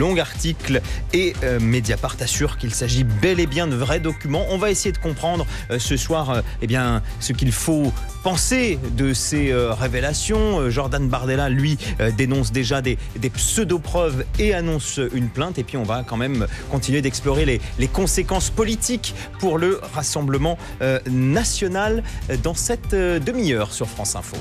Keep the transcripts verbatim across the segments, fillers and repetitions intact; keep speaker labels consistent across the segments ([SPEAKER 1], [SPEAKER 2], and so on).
[SPEAKER 1] long article et euh, Mediapart assure qu'il s'agit bel et bien de vrais documents. On va essayer de comprendre euh, ce soir euh, eh bien, ce qu'il faut penser de ces euh, révélations. Euh, Jordan Bardella, lui, euh, dénonce déjà des, des pseudo-preuves et annonce une plainte. Et puis on va quand même continuer d'explorer les, les conséquences politiques pour le Rassemblement euh, national dans cette euh, demi-heure sur France Info.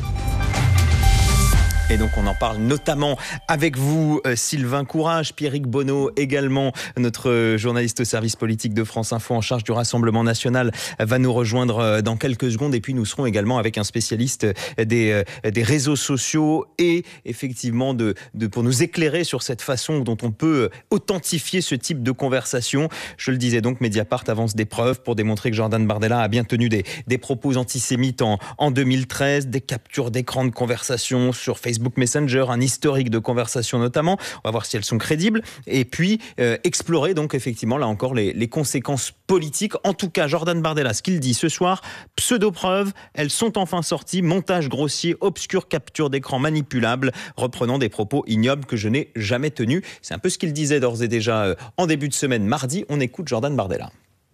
[SPEAKER 1] Et donc on en parle notamment avec vous, Sylvain Courage, Pierrick Bonneau également, notre journaliste au service politique de France Info en charge du Rassemblement national, va nous rejoindre dans quelques secondes. Et puis nous serons également avec un spécialiste des, des réseaux sociaux et effectivement de, de, pour nous éclairer sur cette façon dont on peut authentifier ce type de conversation. Je le disais donc, Mediapart avance des preuves pour démontrer que Jordan Bardella a bien tenu des, des propos antisémites en, en deux mille treize, des captures d'écran de conversation sur Facebook. Facebook Messenger, un historique de conversations notamment. On va voir si elles sont crédibles. Et puis, euh, explorer donc effectivement, là encore, les, les conséquences politiques. En tout cas, Jordan Bardella, ce qu'il dit ce soir, pseudo-preuves, elles sont enfin sorties. Montage grossier, obscur, capture d'écran manipulable, reprenant des propos ignobles que je n'ai jamais tenus. C'est un peu ce qu'il disait d'ores et déjà euh, en début de semaine, mardi. On écoute Jordan Bardella.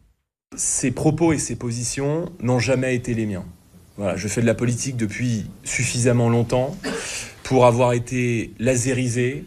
[SPEAKER 2] Ces propos et ces positions n'ont jamais été les miens. Voilà, je fais de la politique depuis suffisamment longtemps pour avoir été lasérisé,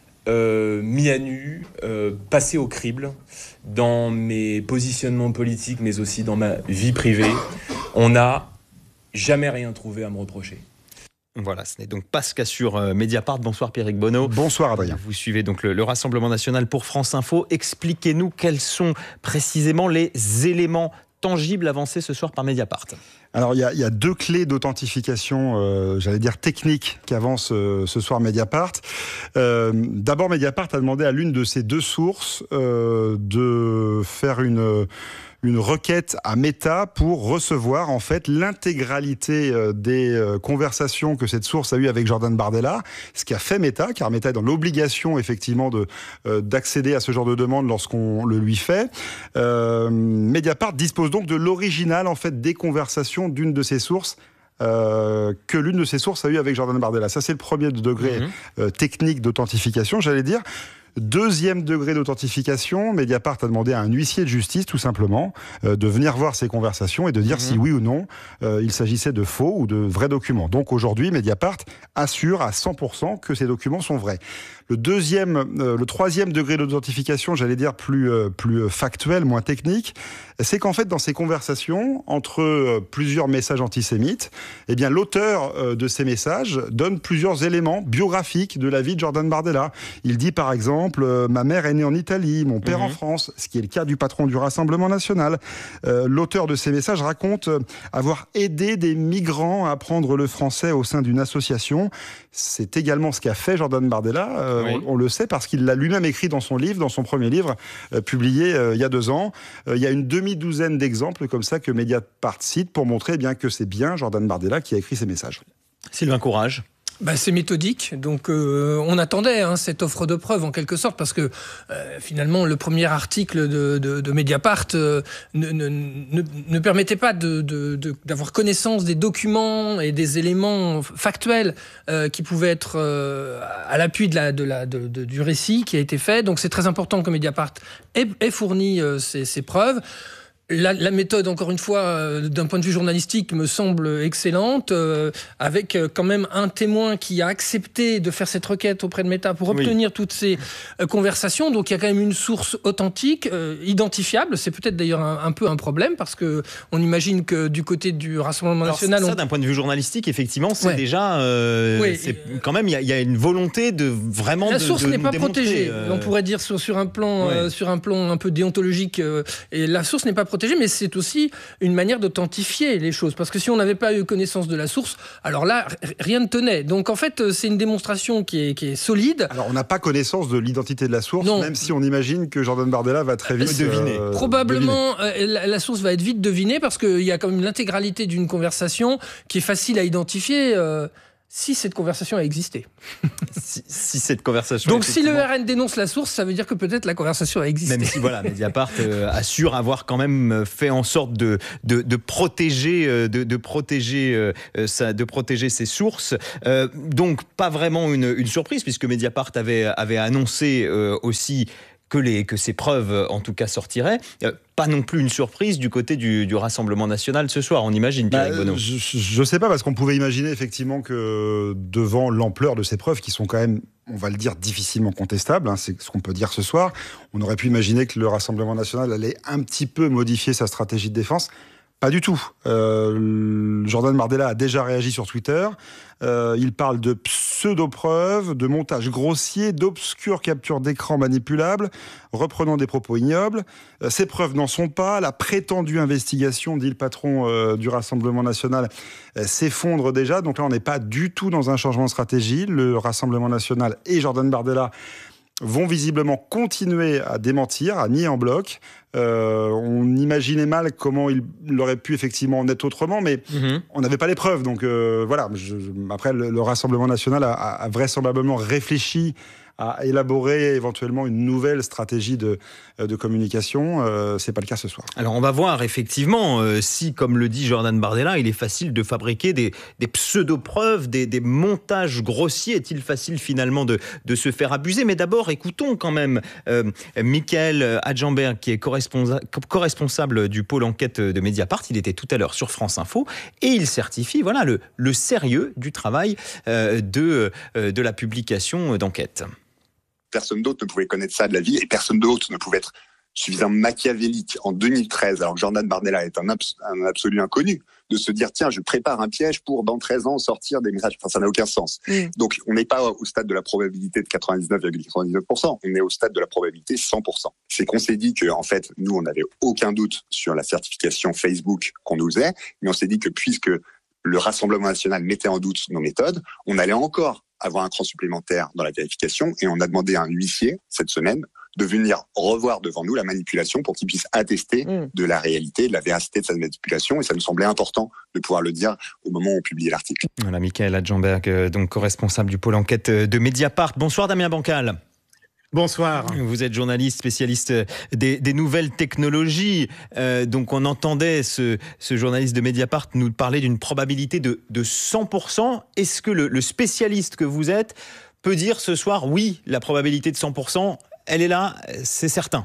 [SPEAKER 2] euh, mis à nu, euh, passé au crible dans mes positionnements politiques, mais aussi dans ma vie privée. On n'a jamais rien trouvé à me reprocher.
[SPEAKER 1] Voilà, ce n'est donc pas ce qu'assure euh, Mediapart. Bonsoir Pierrick Bonneau.
[SPEAKER 3] Bonsoir Adrien.
[SPEAKER 1] Vous suivez donc le, le Rassemblement national pour France Info. Expliquez-nous quels sont précisément les éléments tangibles avancés ce soir par Mediapart.
[SPEAKER 3] Alors, il y, y a deux clés d'authentification, euh, j'allais dire techniques, qu'avance euh, ce soir Mediapart. Euh, d'abord, Mediapart a demandé à l'une de ces deux sources euh, de faire une... une requête à Meta pour recevoir en fait l'intégralité des conversations que cette source a eues avec Jordan Bardella, ce qu'a fait Meta, car Meta est dans l'obligation effectivement de, euh, d'accéder à ce genre de demande lorsqu'on le lui fait. Euh, Mediapart dispose donc de l'original en fait des conversations d'une de ces sources Euh, que l'une de ces sources a eu avec Jordan Bardella. Ça, c'est le premier degré mmh. euh, technique d'authentification, j'allais dire. Deuxième degré d'authentification, Mediapart a demandé à un huissier de justice, tout simplement, euh, de venir voir ces conversations et de dire mmh. si oui ou non euh, il s'agissait de faux ou de vrais documents. Donc aujourd'hui, Mediapart assure à cent pour cent que ces documents sont vrais. Le deuxième, euh, le troisième degré d'authentification, j'allais dire plus, euh, plus factuel, moins technique, c'est qu'en fait, dans ces conversations, entre euh, plusieurs messages antisémites, eh bien, l'auteur euh, de ces messages donne plusieurs éléments biographiques de la vie de Jordan Bardella. Il dit, par exemple, euh, ma mère est née en Italie, mon père mmh. en France, ce qui est le cas du patron du Rassemblement national. Euh, l'auteur de ces messages raconte euh, avoir aidé des migrants à apprendre le français au sein d'une association. C'est également ce qu'a fait Jordan Bardella. Euh, oui. on, on le sait parce qu'il l'a lui-même écrit dans son livre, dans son premier livre, euh, publié euh, il y a deux ans. Euh, il y a une demi-douzaine d'exemples comme ça que Mediapart cite pour montrer eh bien, que c'est bien Jordan Bardella qui a écrit ces messages.
[SPEAKER 1] Sylvain Courage.
[SPEAKER 4] Bah, c'est méthodique, donc euh, on attendait hein, cette offre de preuve en quelque sorte, parce que euh, finalement le premier article de, de, de Mediapart euh, ne, ne, ne, ne permettait pas de, de, de, d'avoir connaissance des documents et des éléments factuels euh, qui pouvaient être euh, à l'appui de la, de la, de, de, du récit qui a été fait. Donc c'est très important que Mediapart ait, ait fourni euh, ces, ces preuves. La, la méthode, encore une fois, euh, d'un point de vue journalistique, me semble excellente, euh, avec euh, quand même un témoin qui a accepté de faire cette requête auprès de Meta pour obtenir oui. toutes ces euh, conversations. Donc il y a quand même une source authentique, euh, identifiable. C'est peut-être d'ailleurs un, un peu un problème, parce que on imagine que du côté du Rassemblement
[SPEAKER 1] Alors,
[SPEAKER 4] national...
[SPEAKER 1] Ça,
[SPEAKER 4] on...
[SPEAKER 1] d'un point de vue journalistique, effectivement, c'est
[SPEAKER 4] ouais.
[SPEAKER 1] déjà... Euh,
[SPEAKER 4] oui.
[SPEAKER 1] c'est, quand même, il y, y a une volonté de vraiment...
[SPEAKER 4] La
[SPEAKER 1] de,
[SPEAKER 4] source
[SPEAKER 1] de
[SPEAKER 4] n'est pas protégée.
[SPEAKER 1] Euh...
[SPEAKER 4] On pourrait dire sur, sur, un plan, ouais. euh, sur un plan un peu déontologique. Euh, et la source n'est pas protégée. Mais c'est aussi une manière d'authentifier les choses. Parce que si on n'avait pas eu connaissance de la source, alors là, rien ne tenait. Donc en fait, c'est une démonstration qui est, qui est solide.
[SPEAKER 3] Alors on n'a pas connaissance de l'identité de la source, non. même si on imagine que Jordan Bardella va très vite
[SPEAKER 1] deviner.
[SPEAKER 3] Euh,
[SPEAKER 4] Probablement,
[SPEAKER 3] deviner.
[SPEAKER 4] Euh, la, la source va être vite devinée, parce qu'il y a quand même l'intégralité d'une conversation qui est facile à identifier. Euh, si cette conversation a existé.
[SPEAKER 1] si, si cette conversation...
[SPEAKER 4] Donc si le R N dénonce la source, ça veut dire que peut-être la conversation a existé.
[SPEAKER 1] Même si voilà, Mediapart euh, assure avoir quand même fait en sorte de, de, de protéger, de, de, protéger, euh, sa, de protéger ses sources. Euh, donc pas vraiment une, une surprise, puisque Mediapart avait, avait annoncé euh, aussi que, les, que ces preuves, en tout cas, sortiraient. Euh, pas non plus une surprise du côté du, du Rassemblement national ce soir, on imagine, Pierrick
[SPEAKER 3] bah,
[SPEAKER 1] Bonneau.
[SPEAKER 3] Je ne sais pas, parce qu'on pouvait imaginer effectivement que devant l'ampleur de ces preuves, qui sont quand même, on va le dire, difficilement contestables, hein, c'est ce qu'on peut dire ce soir, on aurait pu imaginer que le Rassemblement national allait un petit peu modifier sa stratégie de défense. Pas du tout. Euh, Jordan Bardella a déjà réagi sur Twitter. Euh, il parle de pseudo-preuves, de montage grossier, d'obscures captures d'écran manipulables, reprenant des propos ignobles. Euh, ces preuves n'en sont pas. La prétendue investigation, dit le patron euh, du Rassemblement national, euh, s'effondre déjà. Donc là, on n'est pas du tout dans un changement de stratégie. Le Rassemblement national et Jordan Bardella vont visiblement continuer à démentir, à nier en bloc. Euh, on imaginait mal comment il aurait pu effectivement en être autrement, mais mmh. on n'avait pas les preuves. Donc euh, voilà, je, je, après le, le Rassemblement national a, a vraisemblablement réfléchi à élaborer éventuellement une nouvelle stratégie de, de communication. Euh, c'est pas le cas ce soir.
[SPEAKER 1] Alors on va voir effectivement euh, si, comme le dit Jordan Bardella, il est facile de fabriquer des, des pseudo-preuves, des, des montages grossiers. Est-il facile finalement de, de se faire abuser? Mais d'abord, écoutons quand même euh, Michael Adjamberg, qui est corresponsa- co-responsable du pôle enquête de Mediapart. Il était tout à l'heure sur France Info et il certifie voilà, le, le sérieux du travail euh, de, euh, de la publication d'enquête.
[SPEAKER 5] Personne d'autre ne pouvait connaître ça de la vie et personne d'autre ne pouvait être suffisamment machiavélique en deux mille treize, alors que Jordan Bardella est un, abs- un absolu inconnu, de se dire tiens, je prépare un piège pour dans treize ans sortir des messages. Enfin, ça n'a aucun sens. Mm. Donc, on n'est pas au stade de la probabilité de quatre-vingt-dix-neuf virgule quatre-vingt-dix-neuf pour cent, on est au stade de la probabilité cent pour cent. C'est qu'on s'est dit que, en fait, nous, on n'avait aucun doute sur la certification Facebook qu'on nous faisait, mais on s'est dit que puisque le Rassemblement national mettait en doute nos méthodes, on allait encore avoir un cran supplémentaire dans la vérification et on a demandé à un huissier cette semaine de venir revoir devant nous la manipulation pour qu'il puisse attester mmh. de la réalité, de la véracité de cette manipulation, et ça nous semblait important de pouvoir le dire au moment où on publiait l'article.
[SPEAKER 1] Voilà, Michael Adjamberg, donc co-responsable du pôle enquête de Mediapart. Bonsoir Damien Bancal.
[SPEAKER 6] Bonsoir.
[SPEAKER 1] Vous êtes journaliste, spécialiste des, des nouvelles technologies. Euh, donc on entendait ce, ce journaliste de Mediapart nous parler d'une probabilité de, de cent pour cent. Est-ce que le, le spécialiste que vous êtes peut dire ce soir, oui, la probabilité de cent pour cent, elle est là, c'est certain?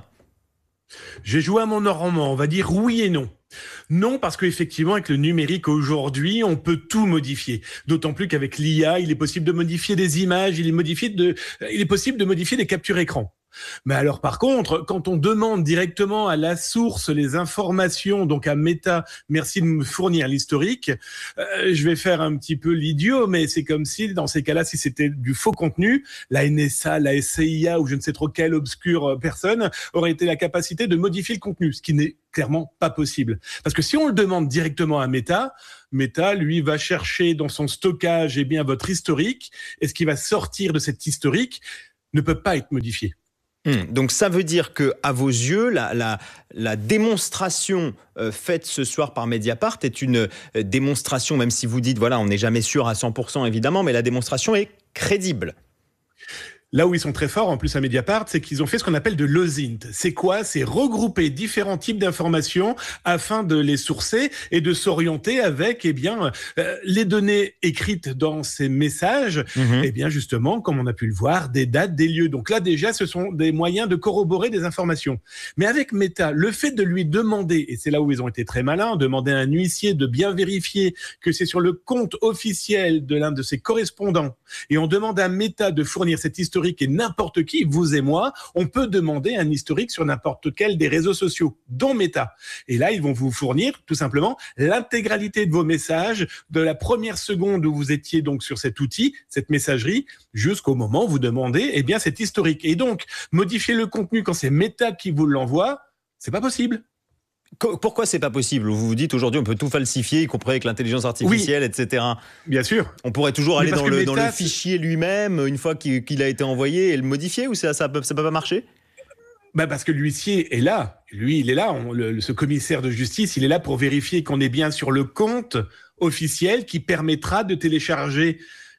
[SPEAKER 6] J'ai joué à mon normand, on va dire oui et non. Non, parce qu'effectivement, avec le numérique aujourd'hui, on peut tout modifier. D'autant plus qu'avec l'I A, il est possible de modifier des images, il est, modifié de, il est possible de modifier des captures écran. Mais alors, par contre, quand on demande directement à la source les informations, donc à Meta, merci de me fournir l'historique, euh, je vais faire un petit peu l'idiot, mais c'est comme si, dans ces cas-là, si c'était du faux contenu, la N S A, la S C I A ou je ne sais trop quelle obscure personne aurait été la capacité de modifier le contenu, ce qui n'est clairement pas possible. Parce que si on le demande directement à Meta, Meta, lui, va chercher dans son stockage eh bien, votre historique, et ce qui va sortir de cet historique ne peut pas être modifié.
[SPEAKER 1] Mmh, donc ça veut dire que, à vos yeux, la, la, la démonstration euh, faite ce soir par Mediapart est une euh, démonstration, même si vous dites, voilà, on n'est jamais sûr à cent pour cent évidemment, mais la démonstration est crédible.
[SPEAKER 6] Là où ils sont très forts, en plus à Mediapart, c'est qu'ils ont fait ce qu'on appelle de l'O S I N T. C'est quoi? C'est regrouper différents types d'informations afin de les sourcer et de s'orienter avec, eh bien, euh, les données écrites dans ces messages, mmh. eh bien, justement, comme on a pu le voir, des dates, des lieux. Donc là, déjà, ce sont des moyens de corroborer des informations. Mais avec Meta, le fait de lui demander, et c'est là où ils ont été très malins, demander à un huissier de bien vérifier que c'est sur le compte officiel de l'un de ses correspondants, et on demande à Meta de fournir cette historique et n'importe qui, vous et moi, on peut demander un historique sur n'importe quel des réseaux sociaux, dont Meta. Et là, ils vont vous fournir tout simplement l'intégralité de vos messages de la première seconde où vous étiez donc sur cet outil, cette messagerie, jusqu'au moment où vous demandez eh bien, cet historique. Et donc, modifier le contenu quand c'est Meta qui vous l'envoie, c'est pas possible.
[SPEAKER 1] Pourquoi c'est pas possible? Vous vous dites aujourd'hui on peut tout falsifier, y compris avec l'intelligence artificielle, oui, et cetera.
[SPEAKER 6] Bien sûr.
[SPEAKER 1] On pourrait toujours aller dans le,
[SPEAKER 6] Meta,
[SPEAKER 1] dans le fichier lui-même une fois qu'il, qu'il a été envoyé et le modifier, ou ça ça peut, ça peut pas marcher?
[SPEAKER 6] Bah parce que l'huissier est là. Lui, il est là. On, le, ce commissaire de justice, il est là pour vérifier qu'on est bien sur le compte officiel qui permettra de télécharger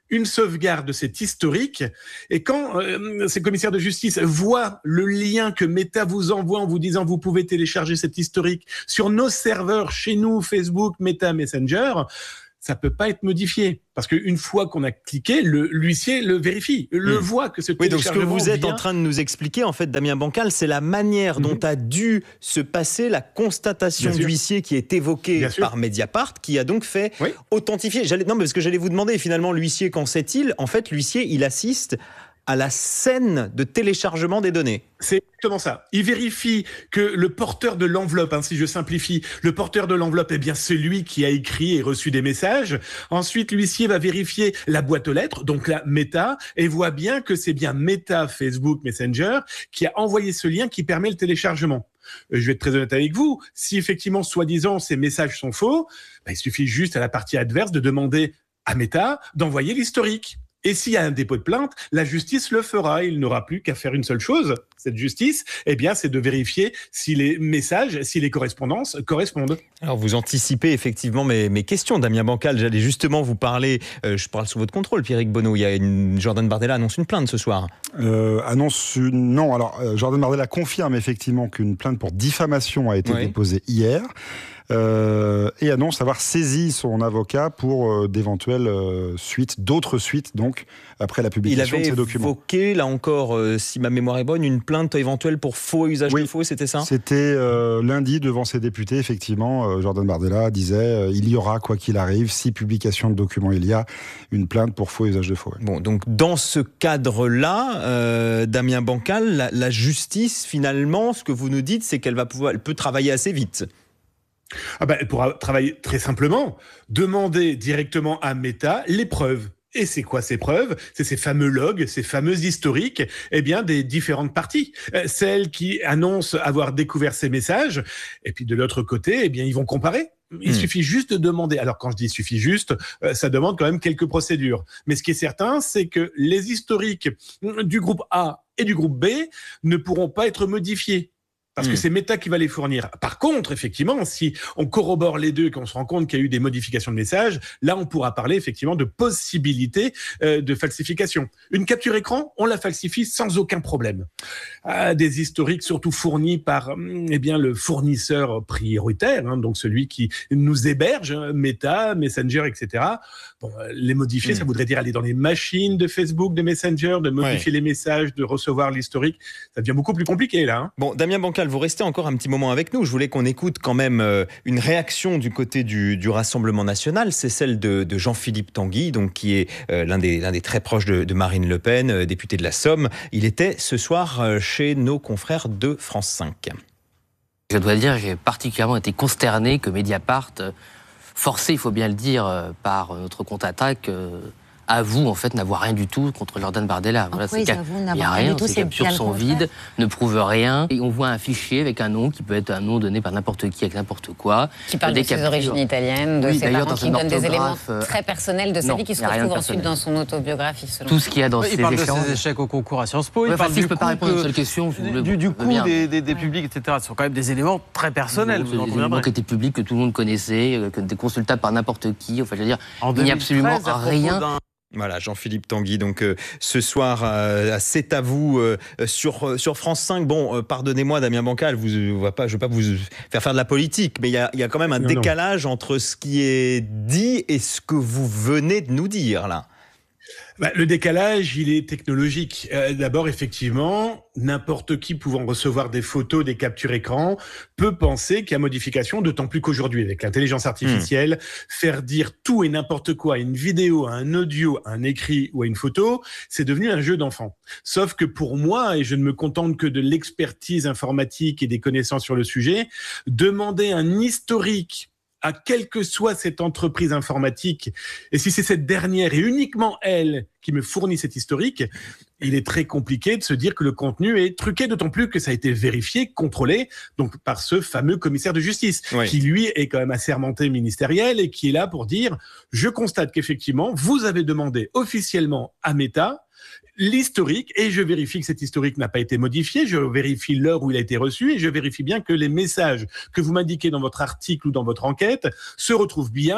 [SPEAKER 6] une sauvegarde de cet historique. Et quand euh, ces commissaires de justice voient le lien que Meta vous envoie en vous disant vous pouvez télécharger cet historique sur nos serveurs chez nous, Facebook, Meta, Messenger, ça peut pas être modifié. Parce qu'une fois qu'on a cliqué, le, l'huissier le vérifie, le mmh. voit que ce
[SPEAKER 1] oui, donc
[SPEAKER 6] téléchargement
[SPEAKER 1] ce que vous êtes
[SPEAKER 6] vient...
[SPEAKER 1] en train de nous expliquer, en fait, Damien Bancal, c'est la manière mmh. dont a dû se passer la constatation d'huissier qui est évoquée par Mediapart, qui a donc fait oui. authentifier. J'allais... Non, mais parce que j'allais vous demander, finalement, l'huissier, qu'en sait-il ? En fait, l'huissier, il assiste à la scène de téléchargement des données.
[SPEAKER 6] C'est exactement ça. Il vérifie que le porteur de l'enveloppe, hein, si je simplifie, le porteur de l'enveloppe est bien celui qui a écrit et reçu des messages. Ensuite, l'huissier va vérifier la boîte aux lettres, donc la Meta, et voit bien que c'est bien Meta, Facebook, Messenger, qui a envoyé ce lien qui permet le téléchargement. Je vais être très honnête avec vous. Si effectivement, soi-disant, ces messages sont faux, bah, il suffit juste à la partie adverse de demander à Meta d'envoyer l'historique. Et s'il y a un dépôt de plainte, la justice le fera. Il n'aura plus qu'à faire une seule chose. Cette justice, eh bien, c'est de vérifier si les messages, si les correspondances correspondent.
[SPEAKER 1] Alors, vous anticipez effectivement mes, mes questions, Damien Bancal. J'allais justement vous parler, euh, je parle sous votre contrôle, Pierrick Bonneau. Il y a une, Jordan Bardella annonce une plainte ce soir.
[SPEAKER 3] Euh, annonce une... Non, alors, euh, Jordan Bardella confirme effectivement qu'une plainte pour diffamation a été oui. déposée hier. Euh, et annonce avoir saisi son avocat pour euh, d'éventuelles euh, suites, d'autres suites, donc, après la publication de ces documents.
[SPEAKER 1] Il avait évoqué, là encore, euh, si ma mémoire est bonne, une plainte éventuelle pour faux usage oui. de faux, c'était ça ?
[SPEAKER 3] C'était euh, lundi devant ses députés, effectivement. Euh, Jordan Bardella disait euh, il y aura, quoi qu'il arrive, si publication de documents il y a, une plainte pour faux usage de faux.
[SPEAKER 1] Bon, donc dans ce cadre-là, euh, Damien Bancal, la, la justice, finalement, ce que vous nous dites, c'est qu'elle va pouvoir, elle peut travailler assez vite.
[SPEAKER 6] Ah ben, elle pourra travailler très simplement, demander directement à Meta les preuves. Et c'est quoi ces preuves ? C'est ces fameux logs, ces fameux historiques, eh bien, des différentes parties. Euh, celles qui annoncent avoir découvert ces messages, et puis de l'autre côté, eh bien, ils vont comparer. Il mmh. suffit juste de demander. Alors, quand je dis il suffit juste, euh, ça demande quand même quelques procédures. Mais ce qui est certain, c'est que les historiques du groupe A et du groupe B ne pourront pas être modifiés. Parce mmh. que c'est Meta qui va les fournir. Par contre, effectivement, si on corrobore les deux et qu'on se rend compte qu'il y a eu des modifications de messages, là, on pourra parler effectivement de possibilité euh, de falsification. Une capture écran, on la falsifie sans aucun problème. Ah, des historiques surtout fournis par eh bien, le fournisseur prioritaire, hein, donc celui qui nous héberge, hein, Meta, Messenger, et cetera. Bon, les modifier, mmh. ça voudrait dire aller dans les machines de Facebook, de Messenger, de modifier ouais. les messages, de recevoir l'historique. Ça devient beaucoup plus compliqué, là. Hein.
[SPEAKER 1] Bon, Damien Bancal, vous restez encore un petit moment avec nous. Je voulais qu'on écoute quand même euh, une réaction du côté du, du Rassemblement national. C'est celle de, de Jean-Philippe Tanguy, donc, qui est euh, l'un, des, l'un des très proches de, de Marine Le Pen, euh, député de la Somme. Il était ce soir euh, chez nos confrères de France cinq.
[SPEAKER 7] Je dois dire, j'ai particulièrement été consterné que Mediapart, forcé, il faut bien le dire, par notre compte attaque, avoue en fait n'avoir rien du tout contre Jordan Bardella. Voilà, c'est il n'y a rien, ces captures sont vides, ne prouvent rien. Et on voit un fichier avec un nom qui peut être un nom donné par n'importe qui, avec n'importe quoi.
[SPEAKER 8] Qui parle de ses origines italiennes, de
[SPEAKER 7] oui,
[SPEAKER 8] ses parents, qui donne des éléments très personnels de sa vie qui se retrouvent ensuite dans son autobiographie.
[SPEAKER 7] Tout ce qu'il y a dans
[SPEAKER 9] oui,
[SPEAKER 7] ces
[SPEAKER 9] il parle
[SPEAKER 7] échanges.
[SPEAKER 9] de ses échecs au concours à Sciences Po.
[SPEAKER 7] Il
[SPEAKER 9] ouais,
[SPEAKER 7] parle
[SPEAKER 9] si
[SPEAKER 7] je ne peux pas répondre à une seule question.
[SPEAKER 9] Du, du coup des, des, des publics, et cetera. Ce sont quand même des éléments très personnels.
[SPEAKER 7] Des éléments qui étaient publics, que tout le monde connaissait, que des consultables par n'importe qui. Enfin, je veux dire, il n'y a absolument rien.
[SPEAKER 1] Voilà, Jean-Philippe Tanguy, donc euh, ce soir, euh, c'est à vous euh, sur, sur France cinq. Bon, euh, pardonnez-moi Damien Bancal, vous, je ne vais pas vous faire faire de la politique, mais il y a, y a quand même un non, décalage non. entre ce qui est dit et ce que vous venez de nous dire, là.
[SPEAKER 6] Bah, le décalage, il est technologique. Euh, d'abord, effectivement, n'importe qui pouvant recevoir des photos, des captures écran, peut penser qu'il y a modification, d'autant plus qu'aujourd'hui, avec l'intelligence artificielle, mmh. faire dire tout et n'importe quoi à une vidéo, à un audio, à un écrit ou à une photo, c'est devenu un jeu d'enfant. Sauf que pour moi, et je ne me contente que de l'expertise informatique et des connaissances sur le sujet, demander un historique à quelle que soit cette entreprise informatique, et si c'est cette dernière et uniquement elle qui me fournit cet historique, il est très compliqué de se dire que le contenu est truqué, d'autant plus que ça a été vérifié, contrôlé, donc par ce fameux commissaire de justice, oui. qui lui est quand même assermenté ministériel et qui est là pour dire « Je constate qu'effectivement, vous avez demandé officiellement à Meta l'historique, et je vérifie que cet historique n'a pas été modifié, je vérifie l'heure où il a été reçu, et je vérifie bien que les messages que vous m'indiquez dans votre article ou dans votre enquête se retrouvent bien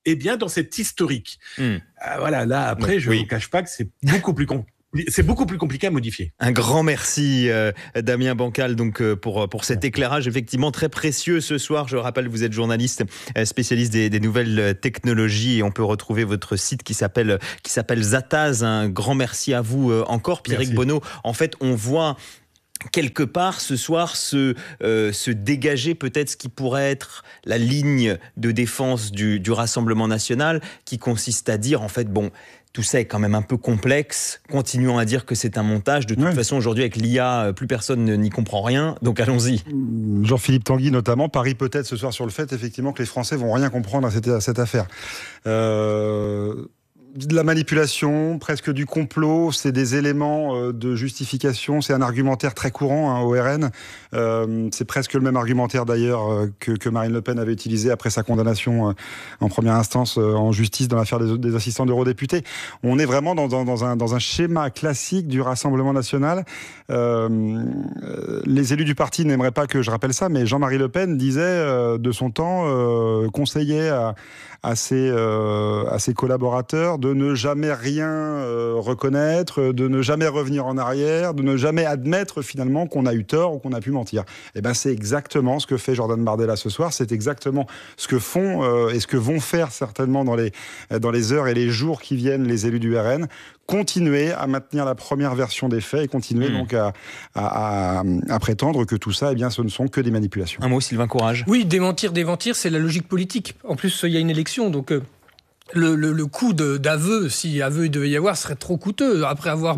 [SPEAKER 6] eh bien, dans cet historique.
[SPEAKER 1] Mmh.
[SPEAKER 6] Euh, voilà, là, après, je ne
[SPEAKER 1] oui.
[SPEAKER 6] vous cache pas que c'est beaucoup plus compliqué. C'est beaucoup plus compliqué à modifier.
[SPEAKER 1] Un grand merci euh, Damien Bancal donc euh, pour pour cet éclairage effectivement très précieux ce soir. Je rappelle, vous êtes journaliste euh, spécialiste des, des nouvelles technologies et on peut retrouver votre site qui s'appelle qui s'appelle Zataz. Un grand merci à vous euh, encore, Pierrick Bonneau. En fait, on voit quelque part ce soir se, euh, se dégager peut-être ce qui pourrait être la ligne de défense du, du Rassemblement national, qui consiste à dire en fait bon. Tout ça est quand même un peu complexe. Continuons à dire que c'est un montage. De toute ouais. façon, aujourd'hui, avec l'I A, plus personne n'y comprend rien. Donc, allons-y.
[SPEAKER 3] Jean-Philippe Tanguy, notamment, parie peut-être ce soir sur le fait, effectivement, que les Français vont rien comprendre à cette, à cette affaire. Euh... de la manipulation, presque du complot, c'est des éléments de justification, c'est un argumentaire très courant hein, au R N. Euh, c'est presque le même argumentaire d'ailleurs que, que Marine Le Pen avait utilisé après sa condamnation euh, en première instance euh, en justice dans l'affaire des, des assistants d'eurodéputés. On est vraiment dans, dans, dans, un, dans un schéma classique du Rassemblement national. Euh, les élus du parti n'aimeraient pas que je rappelle ça, mais Jean-Marie Le Pen disait euh, de son temps, euh, conseillait à, à, ses, euh, à ses collaborateurs de ne jamais rien euh, reconnaître, de ne jamais revenir en arrière, de ne jamais admettre finalement qu'on a eu tort ou qu'on a pu mentir. Et ben c'est exactement ce que fait Jordan Bardella ce soir, c'est exactement ce que font euh, et ce que vont faire certainement dans les, dans les heures et les jours qui viennent les élus du R N. Continuer à maintenir la première version des faits et continuer mmh. donc à, à, à, à prétendre que tout ça, eh bien, ce ne sont que des manipulations.
[SPEAKER 1] Un mot, Sylvain Courage.
[SPEAKER 4] Oui, démentir, démentir, c'est la logique politique. En plus, il y a une élection, donc... Euh... Le, le, le coût de, d'aveu, si aveu il devait y avoir, serait trop coûteux. Après avoir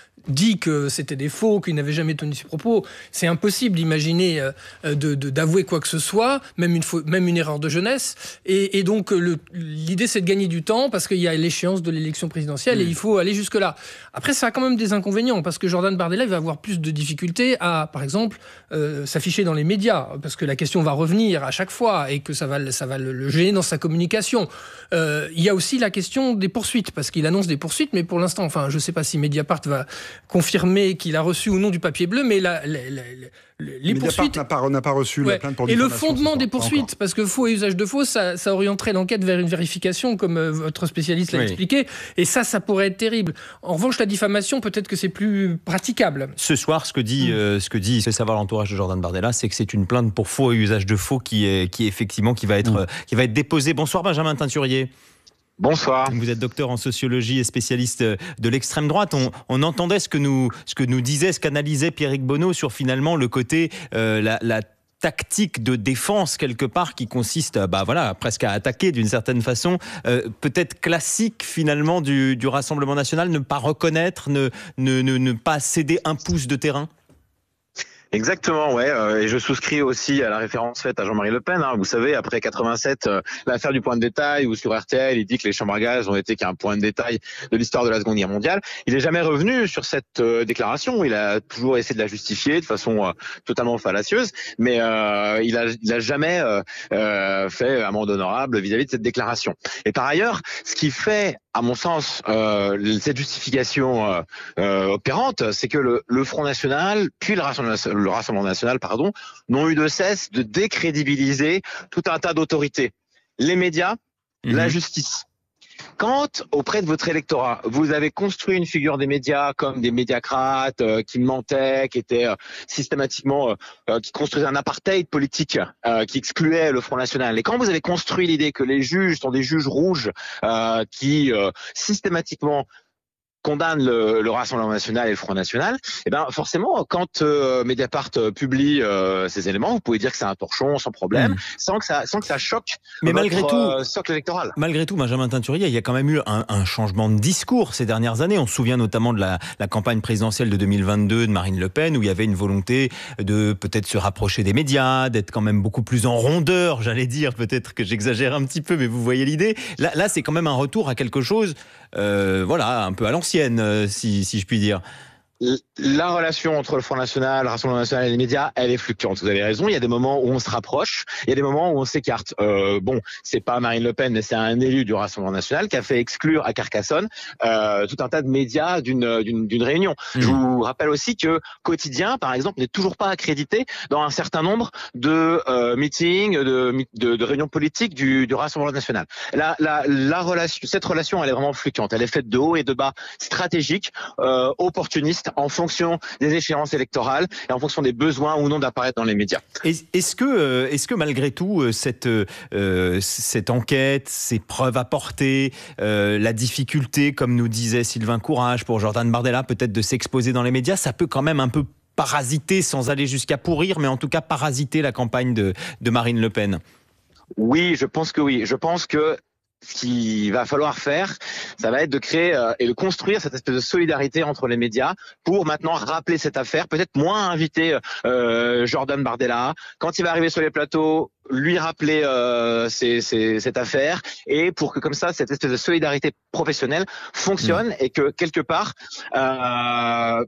[SPEAKER 4] dit que c'était des faux, qu'il n'avait jamais tenu ses propos, c'est impossible d'imaginer euh, de, de, d'avouer quoi que ce soit, même une, faux, même une erreur de jeunesse. Et, et donc le, l'idée, c'est de gagner du temps parce qu'il y a l'échéance de l'élection présidentielle mmh. et il faut aller jusque-là. Après, ça a quand même des inconvénients parce que Jordan Bardella il va avoir plus de difficultés à, par exemple, euh, s'afficher dans les médias parce que la question va revenir à chaque fois et que ça va, ça va le, le gêner dans sa communication. Euh, il y a aussi la question des poursuites parce qu'il annonce des poursuites, mais pour l'instant, enfin, je ne sais pas si Mediapart va confirmer qu'il a reçu ou non du papier bleu, mais la, la, la, la, les
[SPEAKER 3] Mediapart
[SPEAKER 4] poursuites...
[SPEAKER 3] n'a pas, n'a pas reçu ouais. la plainte pour
[SPEAKER 4] et le fondement des poursuites, parce que faux et usage de faux, ça, ça orienterait l'enquête vers une vérification, comme euh, votre spécialiste l'a oui. expliqué, et ça, ça pourrait être terrible. En revanche, la diffamation, peut-être que c'est plus praticable.
[SPEAKER 1] Ce soir, ce que dit, mmh. euh, ce que dit, c'est savoir l'entourage de Jordan Bardella, c'est que c'est une plainte pour faux et usage de faux qui est, qui est effectivement qui va être, mmh. euh, qui va être déposée. Bonsoir Benjamin Teinturier.
[SPEAKER 10] Bonsoir.
[SPEAKER 1] Vous êtes docteur en sociologie et spécialiste de l'extrême droite. On, on entendait ce que nous, ce que nous disait, ce qu'analysait Pierrick Bonneau sur finalement le côté, euh, la, la tactique de défense quelque part qui consiste, bah voilà, presque à attaquer d'une certaine façon, euh, peut-être classique finalement du, du Rassemblement national, ne pas reconnaître, ne, ne, ne, ne pas céder un pouce de terrain.
[SPEAKER 10] Exactement, ouais, euh, et je souscris aussi à la référence faite à Jean-Marie Le Pen. Hein. Vous savez, après quatre-vingt-sept, euh, l'affaire du point de détail, où sur R T L, il dit que les chambres à gaz ont été qu'un point de détail de l'histoire de la Seconde Guerre mondiale. Il n'est jamais revenu sur cette euh, déclaration. Il a toujours essayé de la justifier de façon euh, totalement fallacieuse, mais euh, il a, il a jamais euh, euh, fait amende honorable vis-à-vis de cette déclaration. Et par ailleurs, ce qui fait, à mon sens, euh, cette justification euh, euh, opérante, c'est que le, le Front National, puis le Rassemblement, le Rassemblement National, pardon, n'ont eu de cesse de décrédibiliser tout un tas d'autorités. Les médias, mmh. la justice. Quand, auprès de votre électorat, vous avez construit une figure des médias comme des médiacrates euh, qui mentaient, qui étaient euh, systématiquement, euh, qui construisaient un apartheid politique, euh, qui excluait le Front National. Et quand vous avez construit l'idée que les juges sont des juges rouges euh, qui euh, systématiquement condamne le, le Rassemblement national et le Front national, et ben forcément, quand euh, Mediapart publie euh, ces éléments, vous pouvez dire que c'est un torchon sans problème, mmh. sans que ça, sans que ça choque
[SPEAKER 1] Mais
[SPEAKER 10] votre
[SPEAKER 1] malgré tout,
[SPEAKER 10] euh, socle électoral.
[SPEAKER 1] Malgré tout, Benjamin Teinturier, il y a quand même eu un, un changement de discours ces dernières années. On se souvient notamment de la, la campagne présidentielle de deux mille vingt-deux de Marine Le Pen, où il y avait une volonté de peut-être se rapprocher des médias, d'être quand même beaucoup plus en rondeur, j'allais dire, peut-être que j'exagère un petit peu, mais vous voyez l'idée. Là, là c'est quand même un retour à quelque chose, euh, voilà, un peu à l'ancienne, si, si je puis dire.
[SPEAKER 10] La relation entre le Front National, le Rassemblement National et les médias, elle est fluctuante. Vous avez raison. Il y a des moments où on se rapproche, il y a des moments où on s'écarte. Euh, bon, c'est pas Marine Le Pen, mais c'est un élu du Rassemblement National qui a fait exclure à Carcassonne euh, tout un tas de médias d'une d'une, d'une réunion. Mmh. Je vous rappelle aussi que Quotidien, par exemple, n'est toujours pas accrédité dans un certain nombre de euh, meetings, de, de, de réunions politiques du, du Rassemblement National. La, la, la relation, cette relation, elle est vraiment fluctuante. Elle est faite de haut et de bas, stratégique, euh, opportuniste, en fonction des échéances électorales et en fonction des besoins ou non d'apparaître dans les médias.
[SPEAKER 1] Est-ce que, est-ce que malgré tout, cette, euh, cette enquête, ces preuves apportées, euh, la difficulté, comme nous disait Sylvain Courage, pour Jordan Bardella, peut-être de s'exposer dans les médias, ça peut quand même un peu parasiter, sans aller jusqu'à pourrir, mais en tout cas parasiter la campagne de, de Marine Le Pen?
[SPEAKER 10] Oui, je pense que oui. Je pense que ce qu'il va falloir faire, ça va être de créer euh, et de construire cette espèce de solidarité entre les médias pour maintenant rappeler cette affaire, peut-être moins inviter euh, Jordan Bardella. Quand il va arriver sur les plateaux, lui rappeler euh, ces, ces, cette affaire, et pour que comme ça, cette espèce de solidarité professionnelle fonctionne mmh. et que quelque part... Euh,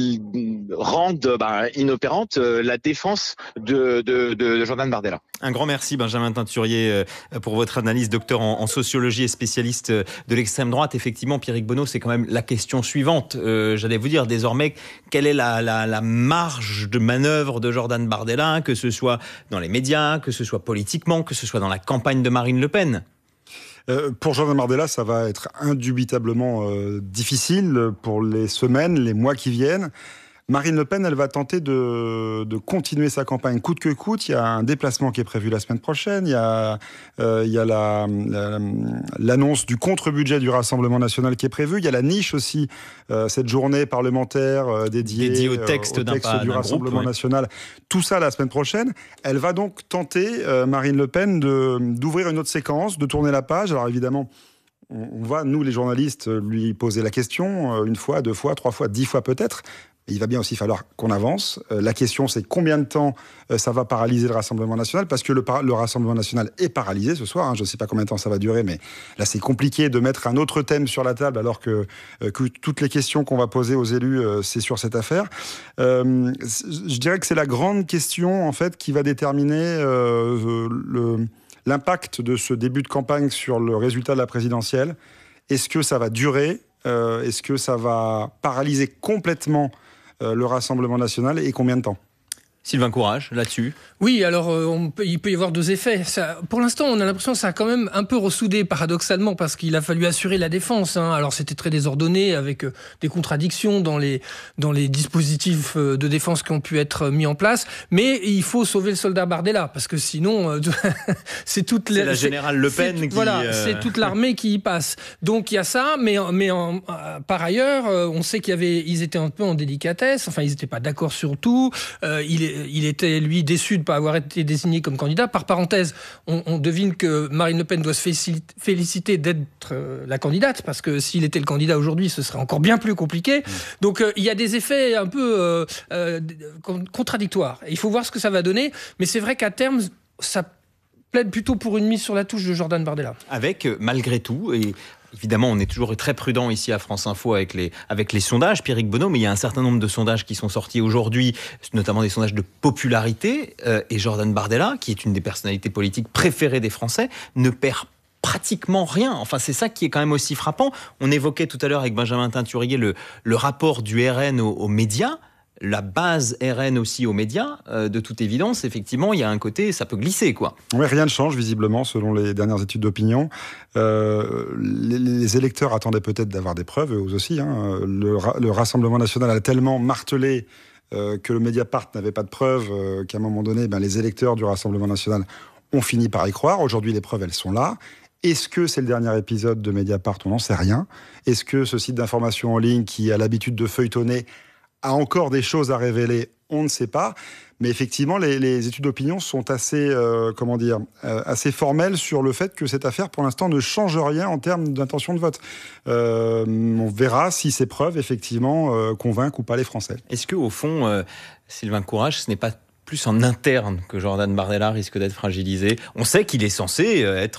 [SPEAKER 10] rendent bah, inopérante euh, la défense de, de, de Jordan Bardella.
[SPEAKER 1] Un grand merci Benjamin Teinturier euh, pour votre analyse, docteur en, en sociologie et spécialiste de l'extrême droite. Effectivement, Pierrick Bonneau, c'est quand même la question suivante. Euh, j'allais vous dire désormais, quelle est la, la, la marge de manœuvre de Jordan Bardella, que ce soit dans les médias, que ce soit politiquement, que ce soit dans la campagne de Marine Le Pen?
[SPEAKER 3] Euh, pour Jordan Bardella, ça va être indubitablement euh, difficile pour les semaines, les mois qui viennent. Marine Le Pen, elle va tenter de, de continuer sa campagne coûte que coûte. Il y a un déplacement qui est prévu la semaine prochaine. Il y a, euh, il y a la, la, l'annonce du contre-budget du Rassemblement National qui est prévue. Il y a la niche aussi, euh, cette journée parlementaire euh, dédiée
[SPEAKER 1] Dédié au texte,
[SPEAKER 3] euh, au texte
[SPEAKER 1] d'un,
[SPEAKER 3] du
[SPEAKER 1] d'un
[SPEAKER 3] Rassemblement
[SPEAKER 1] groupe, ouais.
[SPEAKER 3] National. Tout ça la semaine prochaine. Elle va donc tenter, euh, Marine Le Pen, de, d'ouvrir une autre séquence, de tourner la page. Alors évidemment, on va, nous les journalistes, lui poser la question, une fois, deux fois, trois fois, dix fois peut-être. Il va bien aussi falloir qu'on avance. Euh, la question, c'est combien de temps euh, ça va paralyser le Rassemblement National, parce que le, par- le Rassemblement National est paralysé ce soir. Hein, je ne sais pas combien de temps ça va durer, mais là, c'est compliqué de mettre un autre thème sur la table, alors que, euh, que toutes les questions qu'on va poser aux élus, euh, c'est sur cette affaire. Euh, je dirais que c'est la grande question, en fait, qui va déterminer euh, le, l'impact de ce début de campagne sur le résultat de la présidentielle. Est-ce que ça va durer ? euh, Est-ce que ça va paralyser complètement Euh, le Rassemblement National, et combien de temps?
[SPEAKER 1] Sylvain Courage, là-dessus.
[SPEAKER 4] Oui, alors euh, on peut, il peut y avoir deux effets. Ça, pour l'instant, on a l'impression que ça a quand même un peu ressoudé, paradoxalement, parce qu'il a fallu assurer la défense. Hein. Alors c'était très désordonné, avec euh, des contradictions dans les, dans les dispositifs euh, de défense qui ont pu être mis en place. Mais il faut sauver le soldat Bardella, parce que sinon, euh, c'est toute
[SPEAKER 1] c'est la générale Le Pen qui...
[SPEAKER 4] Voilà,
[SPEAKER 1] euh...
[SPEAKER 4] c'est toute l'armée qui y passe. Donc il y a ça, mais, mais en, euh, par ailleurs, euh, on sait qu'il y avait, ils étaient un peu en délicatesse. Enfin, ils n'étaient pas d'accord sur tout. Euh, il est Il était, lui, déçu de ne pas avoir été désigné comme candidat. Par parenthèse, on, on devine que Marine Le Pen doit se féliciter d'être euh, la candidate, parce que s'il était le candidat aujourd'hui, ce serait encore bien plus compliqué. Mmh. Donc, euh, il y a des effets un peu euh, euh, contradictoires. Et il faut voir ce que ça va donner. Mais c'est vrai qu'à terme, ça plaide plutôt pour une mise sur la touche de Jordan Bardella.
[SPEAKER 1] Avec, malgré tout, et... évidemment, on est toujours très prudent ici à France Info avec les, avec les sondages, Pierrick Bonneau, mais il y a un certain nombre de sondages qui sont sortis aujourd'hui, notamment des sondages de popularité, euh, et Jordan Bardella, qui est une des personnalités politiques préférées des Français, ne perd pratiquement rien. Enfin, c'est ça qui est quand même aussi frappant. On évoquait tout à l'heure avec Benjamin Teinturier le, le rapport du R N aux, aux médias. La base R N aussi aux médias, euh, de toute évidence, effectivement, il y a un côté, ça peut glisser, quoi.
[SPEAKER 3] Oui, rien ne change, visiblement, selon les dernières études d'opinion. Euh, les, les électeurs attendaient peut-être d'avoir des preuves, eux aussi. Hein. Le, le Rassemblement National a tellement martelé euh, que le Mediapart n'avait pas de preuves, euh, qu'à un moment donné, ben, les électeurs du Rassemblement National ont fini par y croire. Aujourd'hui, les preuves, elles sont là. Est-ce que c'est le dernier épisode de Mediapart? On n'en sait rien. Est-ce que ce site d'information en ligne, qui a l'habitude de feuilletonner, a encore des choses à révéler? On ne sait pas. Mais effectivement, les, les études d'opinion sont assez, euh, comment dire, euh, assez formelles sur le fait que cette affaire, pour l'instant, ne change rien en termes d'intention de vote. Euh, on verra si ces preuves, effectivement, euh, convainquent ou pas les Français.
[SPEAKER 1] Est-ce qu'au fond, euh, Sylvain Courage, ce n'est pas plus en interne que Jordan Bardella risque d'être fragilisé? On sait qu'il est censé être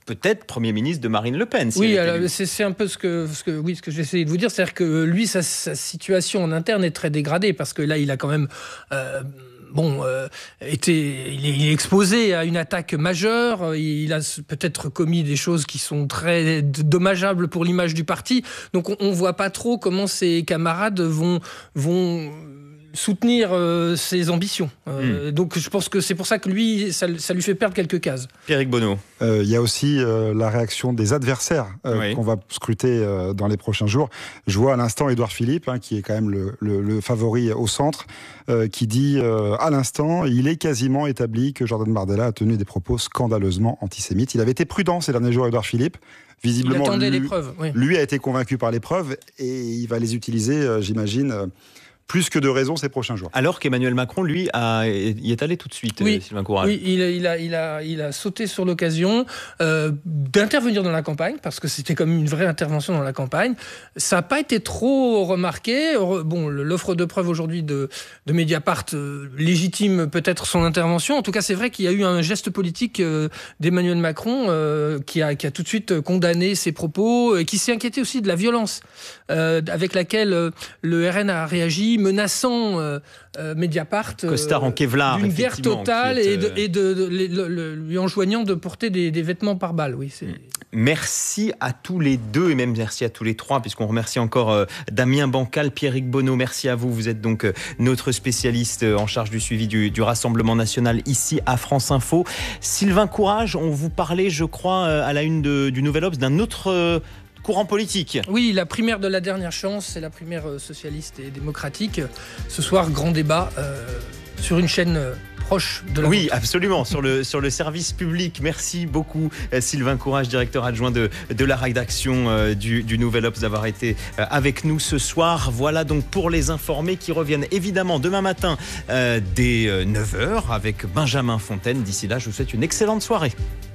[SPEAKER 1] peut-être Premier ministre de Marine Le Pen. Si
[SPEAKER 4] oui, alors, c'est, c'est un peu ce que, ce que, oui, ce que j'essayais de vous dire, c'est-à-dire que lui, sa, sa situation en interne est très dégradée, parce que là, il a quand même... Euh, Bon, euh, était, il, est, il est exposé à une attaque majeure, il a peut-être commis des choses qui sont très dommageables pour l'image du parti, donc on ne voit pas trop comment ses camarades vont... vont soutenir euh, ses ambitions. Euh, mmh. Donc je pense que c'est pour ça que lui, ça, ça lui fait perdre quelques cases.
[SPEAKER 1] Pierrick Bonneau.
[SPEAKER 3] Il euh, y a aussi euh, la réaction des adversaires euh, oui. qu'on va scruter euh, dans les prochains jours. Je vois à l'instant Édouard Philippe, hein, qui est quand même le, le, le favori au centre, euh, qui dit euh, à l'instant, il est quasiment établi que Jordan Bardella a tenu des propos scandaleusement antisémites. Il avait été prudent ces derniers jours, Édouard Philippe. Visiblement, lui,
[SPEAKER 4] les preuves, oui.
[SPEAKER 3] lui a été convaincu par les preuves et il va les utiliser, euh, j'imagine... Euh, plus que de raison ces prochains jours.
[SPEAKER 1] Alors qu'Emmanuel Macron, lui, a, y est allé tout de suite,
[SPEAKER 4] oui,
[SPEAKER 1] Sylvain Courage.
[SPEAKER 4] Oui, il, il, a, il, a, il a sauté sur l'occasion euh, d'intervenir dans la campagne, parce que c'était comme une vraie intervention dans la campagne. Ça n'a pas été trop remarqué. Bon, l'offre de preuve aujourd'hui de, de Mediapart euh, légitime peut-être son intervention. En tout cas, c'est vrai qu'il y a eu un geste politique euh, d'Emmanuel Macron euh, qui, a, qui a tout de suite condamné ses propos, et qui s'est inquiété aussi de la violence euh, avec laquelle euh, le R N a réagi, menaçant euh, euh, Mediapart
[SPEAKER 1] Costard en Kevlar,
[SPEAKER 4] d'une guerre totale est, et, de, et de, de, de, de, de, lui enjoignant de porter des, des vêtements par balle. Oui, c'est...
[SPEAKER 1] Merci à tous les deux et même merci à tous les trois, puisqu'on remercie encore euh, Damien Bancal, Pierrick Bonneau. Merci à vous. Vous êtes donc euh, notre spécialiste euh, en charge du suivi du, du Rassemblement national ici à France Info. Sylvain Courage, on vous parlait, je crois, euh, à la une de, du Nouvel Obs, d'un autre... Euh, courant politique.
[SPEAKER 4] Oui, la primaire de la dernière chance, c'est la primaire socialiste et démocratique. Ce soir, grand débat euh, sur une chaîne euh, proche de la
[SPEAKER 1] Oui,
[SPEAKER 4] vôtre.
[SPEAKER 1] Absolument, sur le, sur le service public. Merci beaucoup, Sylvain Courage, directeur adjoint de, de la rédaction euh, du, du Nouvel Obs, d'avoir été euh, avec nous ce soir. Voilà donc pour les informés qui reviennent évidemment demain matin euh, dès euh, neuf heures avec Benjamin Fontaine. D'ici là, je vous souhaite une excellente soirée.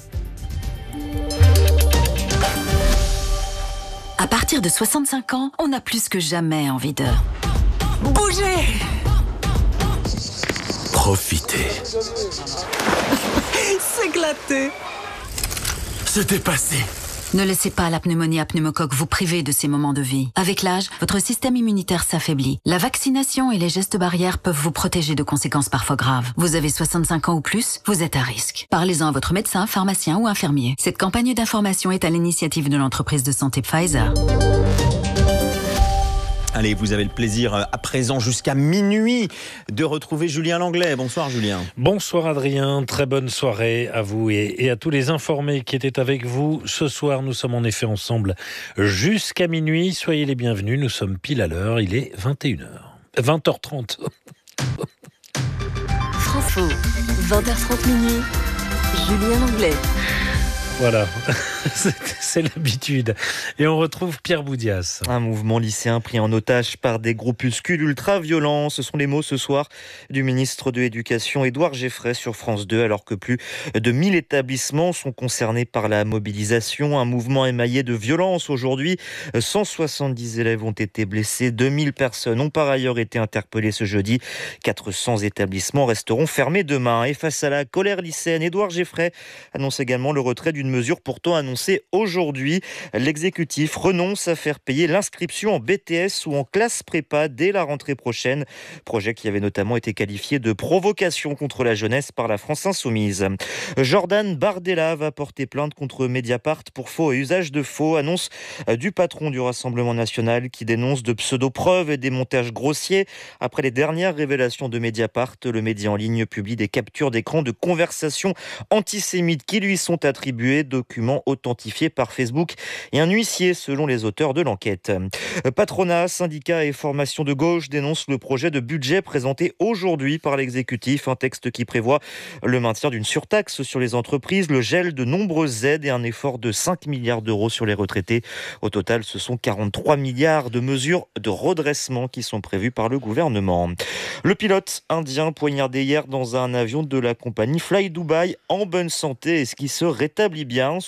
[SPEAKER 11] À partir de soixante-cinq ans, on a plus que jamais envie de bouger.
[SPEAKER 12] Profiter.
[SPEAKER 11] S'éclater.
[SPEAKER 12] Se dépasser.
[SPEAKER 11] Ne laissez pas la pneumonie à pneumocoque vous priver de ces moments de vie. Avec l'âge, votre système immunitaire s'affaiblit. La vaccination et les gestes barrières peuvent vous protéger de conséquences parfois graves. Vous avez soixante-cinq ans ou plus, vous êtes à risque. Parlez-en à votre médecin, pharmacien ou infirmier. Cette campagne d'information est à l'initiative de l'entreprise de santé Pfizer.
[SPEAKER 1] Allez, vous avez le plaisir à présent jusqu'à minuit de retrouver Julien Langlais. Bonsoir Julien.
[SPEAKER 13] Bonsoir Adrien, très bonne soirée à vous et, et à tous les informés qui étaient avec vous. Ce soir, nous sommes en effet ensemble jusqu'à minuit. Soyez les bienvenus, nous sommes pile à l'heure, il est vingt et une heures. vingt heures trente.
[SPEAKER 11] François, vingt heures trente minuit, Julien Langlais.
[SPEAKER 13] Voilà, c'est l'habitude. Et on retrouve Pierre Boudias.
[SPEAKER 14] Un mouvement lycéen pris en otage par des groupuscules ultra-violents. Ce sont les mots ce soir du ministre de l'Éducation, Édouard Geffray, sur France deux, alors que plus de mille établissements sont concernés par la mobilisation. Un mouvement émaillé de violence aujourd'hui. cent soixante-dix élèves ont été blessés. deux mille personnes ont par ailleurs été interpellées ce jeudi. quatre cents établissements resteront fermés demain. Et face à la colère lycéenne, Édouard Geffray annonce également le retrait d'une mesure pourtant annoncée aujourd'hui. L'exécutif renonce à faire payer l'inscription en B T S ou en classe prépa dès la rentrée prochaine. Projet qui avait notamment été qualifié de provocation contre la jeunesse par la France Insoumise. Jordan Bardella va porter plainte contre Mediapart pour faux et usage de faux. Annonce du patron du Rassemblement national qui dénonce de pseudo-preuves et des montages grossiers. Après les dernières révélations de Mediapart, le média en ligne publie des captures d'écran de conversations antisémites qui lui sont attribuées, documents authentifiés par Facebook et un huissier selon les auteurs de l'enquête. Patronat, syndicats et formations de gauche dénoncent le projet de budget présenté aujourd'hui par l'exécutif, un texte qui prévoit le maintien d'une surtaxe sur les entreprises, le gel de nombreuses aides et un effort de cinq milliards d'euros sur les retraités. Au total, ce sont quarante-trois milliards de mesures de redressement qui sont prévues par le gouvernement. Le pilote indien poignardé hier dans un avion de la compagnie Fly Dubai en bonne santé et ce qui se rétablit bien, ce sont les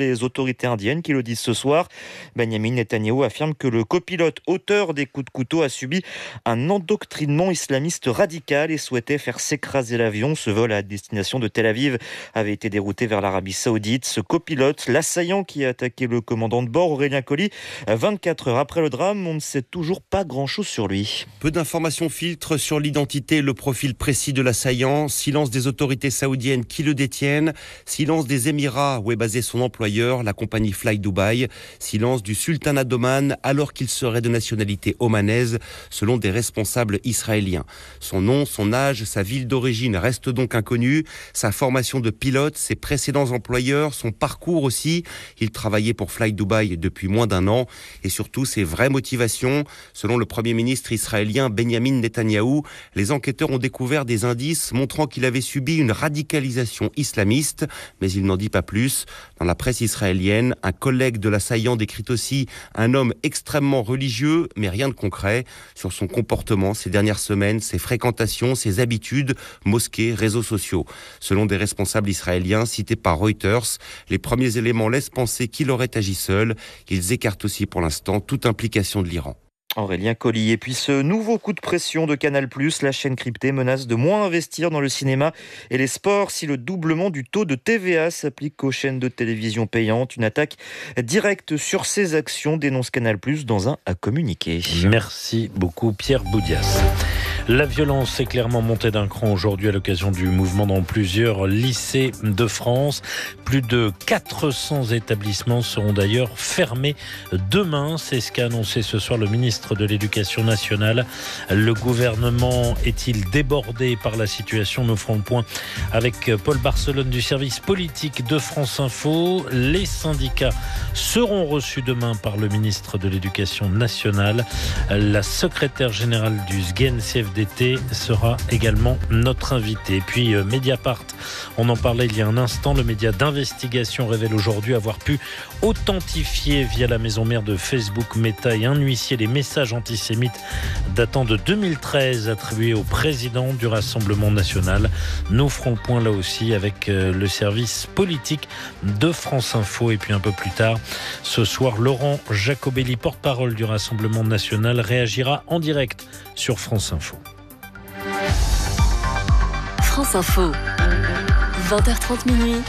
[SPEAKER 14] les autorités indiennes qui le disent ce soir. Benyamin Netanyahou affirme que le copilote auteur des coups de couteau a subi un endoctrinement islamiste radical et souhaitait faire s'écraser l'avion. Ce vol à destination de Tel Aviv avait été dérouté vers l'Arabie Saoudite. Ce copilote, l'assaillant qui a attaqué le commandant de bord, Aurélien Colli, vingt-quatre heures après le drame, on ne sait toujours pas grand-chose sur lui.
[SPEAKER 15] Peu d'informations filtrent sur l'identité et le profil précis de l'assaillant. Silence des autorités saoudiennes qui le détiennent. Silence des Émirats où est basé son employeur, la compagnie Fly Dubai. Silence du sultanat d'Oman alors qu'il serait de nationalité omanaise, selon des responsables israéliens. Son nom, son âge, sa ville d'origine restent donc inconnus. Sa formation de pilote, ses précédents employeurs, son parcours aussi. Il travaillait pour Fly Dubai depuis moins d'un an. Et surtout ses vraies motivations. Selon le Premier ministre israélien Benyamin Netanyahou, les enquêteurs ont découvert des indices montrant qu'il avait subi une radicalisation islamiste, mais il n'en dit pas plus. Dans la presse israélienne, un collègue de l'assaillant décrit aussi un homme extrêmement religieux, mais rien de concret sur son comportement ces dernières semaines, ses fréquentations, ses habitudes, mosquées, réseaux sociaux. Selon des responsables israéliens cités par Reuters, les premiers éléments laissent penser qu'il aurait agi seul. Ils écartent aussi pour l'instant toute implication de l'Iran.
[SPEAKER 14] Aurélien Colli. Et puis ce nouveau coup de pression de Canal+, la chaîne cryptée menace de moins investir dans le cinéma et les sports si le doublement du taux de T V A s'applique aux chaînes de télévision payantes. Une attaque directe sur ses actions, dénonce Canal+, dans un communiqué.
[SPEAKER 13] Merci beaucoup Pierre Boudias. La violence est clairement montée d'un cran aujourd'hui à l'occasion du mouvement dans plusieurs lycées de France. Plus de quatre cents établissements seront d'ailleurs fermés demain. C'est ce qu'a annoncé ce soir le ministre de l'Éducation nationale. Le gouvernement est-il débordé par la situation? Nous ferons le point avec Paul Barcelone du service politique de France Info. Les syndicats seront reçus demain par le ministre de l'Éducation nationale. La secrétaire générale du S G E N C F D T sera également notre invité. Et puis euh, Mediapart, on en parlait il y a un instant, le média d'investigation révèle aujourd'hui avoir pu authentifier via la maison mère de Facebook, Meta et un huissier les messages antisémites datant de deux mille treize attribués au président du Rassemblement national. Nous ferons le point là aussi avec euh, le service politique de France Info. Et puis un peu plus tard, ce soir, Laurent Jacobelli, porte-parole du Rassemblement national, réagira en direct sur France Info.
[SPEAKER 16] France Info, vingt heures trente minuit.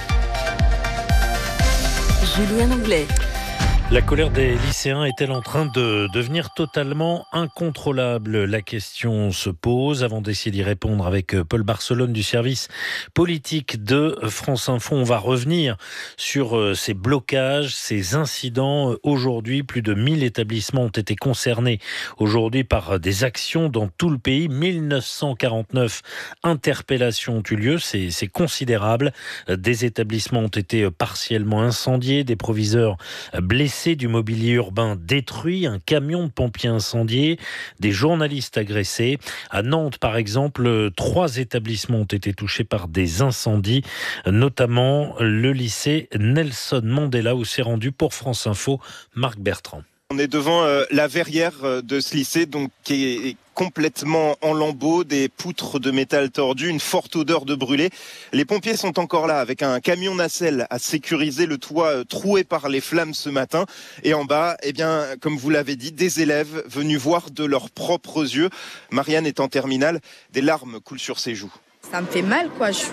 [SPEAKER 16] Julien Anglais.
[SPEAKER 13] La colère des lycéens est-elle en train de devenir totalement incontrôlable? La question se pose. Avant d'essayer d'y répondre avec Paul Barcelone du service politique de France Info, on va revenir sur ces blocages, ces incidents. Aujourd'hui, plus de mille établissements ont été concernés aujourd'hui par des actions dans tout le pays. mille neuf cent quarante-neuf interpellations ont eu lieu. C'est, c'est considérable. Des établissements ont été partiellement incendiés, des proviseurs blessés, du mobilier urbain détruit, un camion de pompiers incendié, des journalistes agressés. À Nantes, par exemple, trois établissements ont été touchés par des incendies, notamment le lycée Nelson Mandela où s'est rendu pour France Info Marc Bertrand.
[SPEAKER 17] On est devant euh, la verrière euh, de ce lycée, donc qui est complètement en lambeaux, des poutres de métal tordues, une forte odeur de brûlé. Les pompiers sont encore là avec un camion nacelle à sécuriser le toit euh, troué par les flammes ce matin. Et en bas, eh bien, comme vous l'avez dit, des élèves venus voir de leurs propres yeux. Marianne est en terminale, des larmes coulent sur ses joues.
[SPEAKER 18] Ça me fait mal, quoi. Je suis,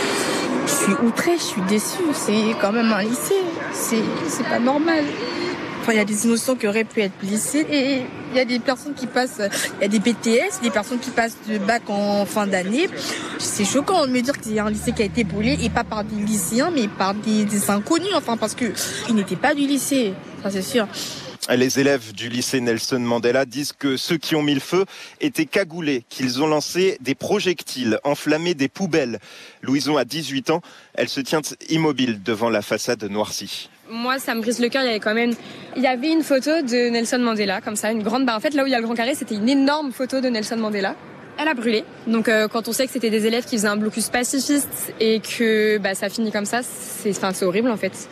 [SPEAKER 18] je suis outrée, je suis déçue. C'est quand même un lycée. C'est, c'est pas normal. Enfin, il y a des innocents qui auraient pu être blessés et il y a des personnes qui passent, il y a des B T S, des personnes qui passent de bac en fin d'année. C'est choquant de me dire qu'il y a un lycée qui a été brûlé et pas par des lycéens mais par des, des inconnus, enfin parce que ils n'étaient pas du lycée, ça c'est sûr.
[SPEAKER 17] Les élèves du lycée Nelson Mandela disent que ceux qui ont mis le feu étaient cagoulés, qu'ils ont lancé des projectiles, enflammé des poubelles. Louison a dix-huit ans, elle se tient immobile devant la façade noircie.
[SPEAKER 19] Moi, ça me brise le cœur. Il y avait quand même, il y avait une photo de Nelson Mandela, comme ça, une grande barre. En fait, là où il y a le Grand Carré, c'était une énorme photo de Nelson Mandela. Elle a brûlé. Donc, euh, quand on sait que c'était des élèves qui faisaient un blocus pacifiste et que bah, ça finit comme ça, c'est, enfin, c'est horrible en fait.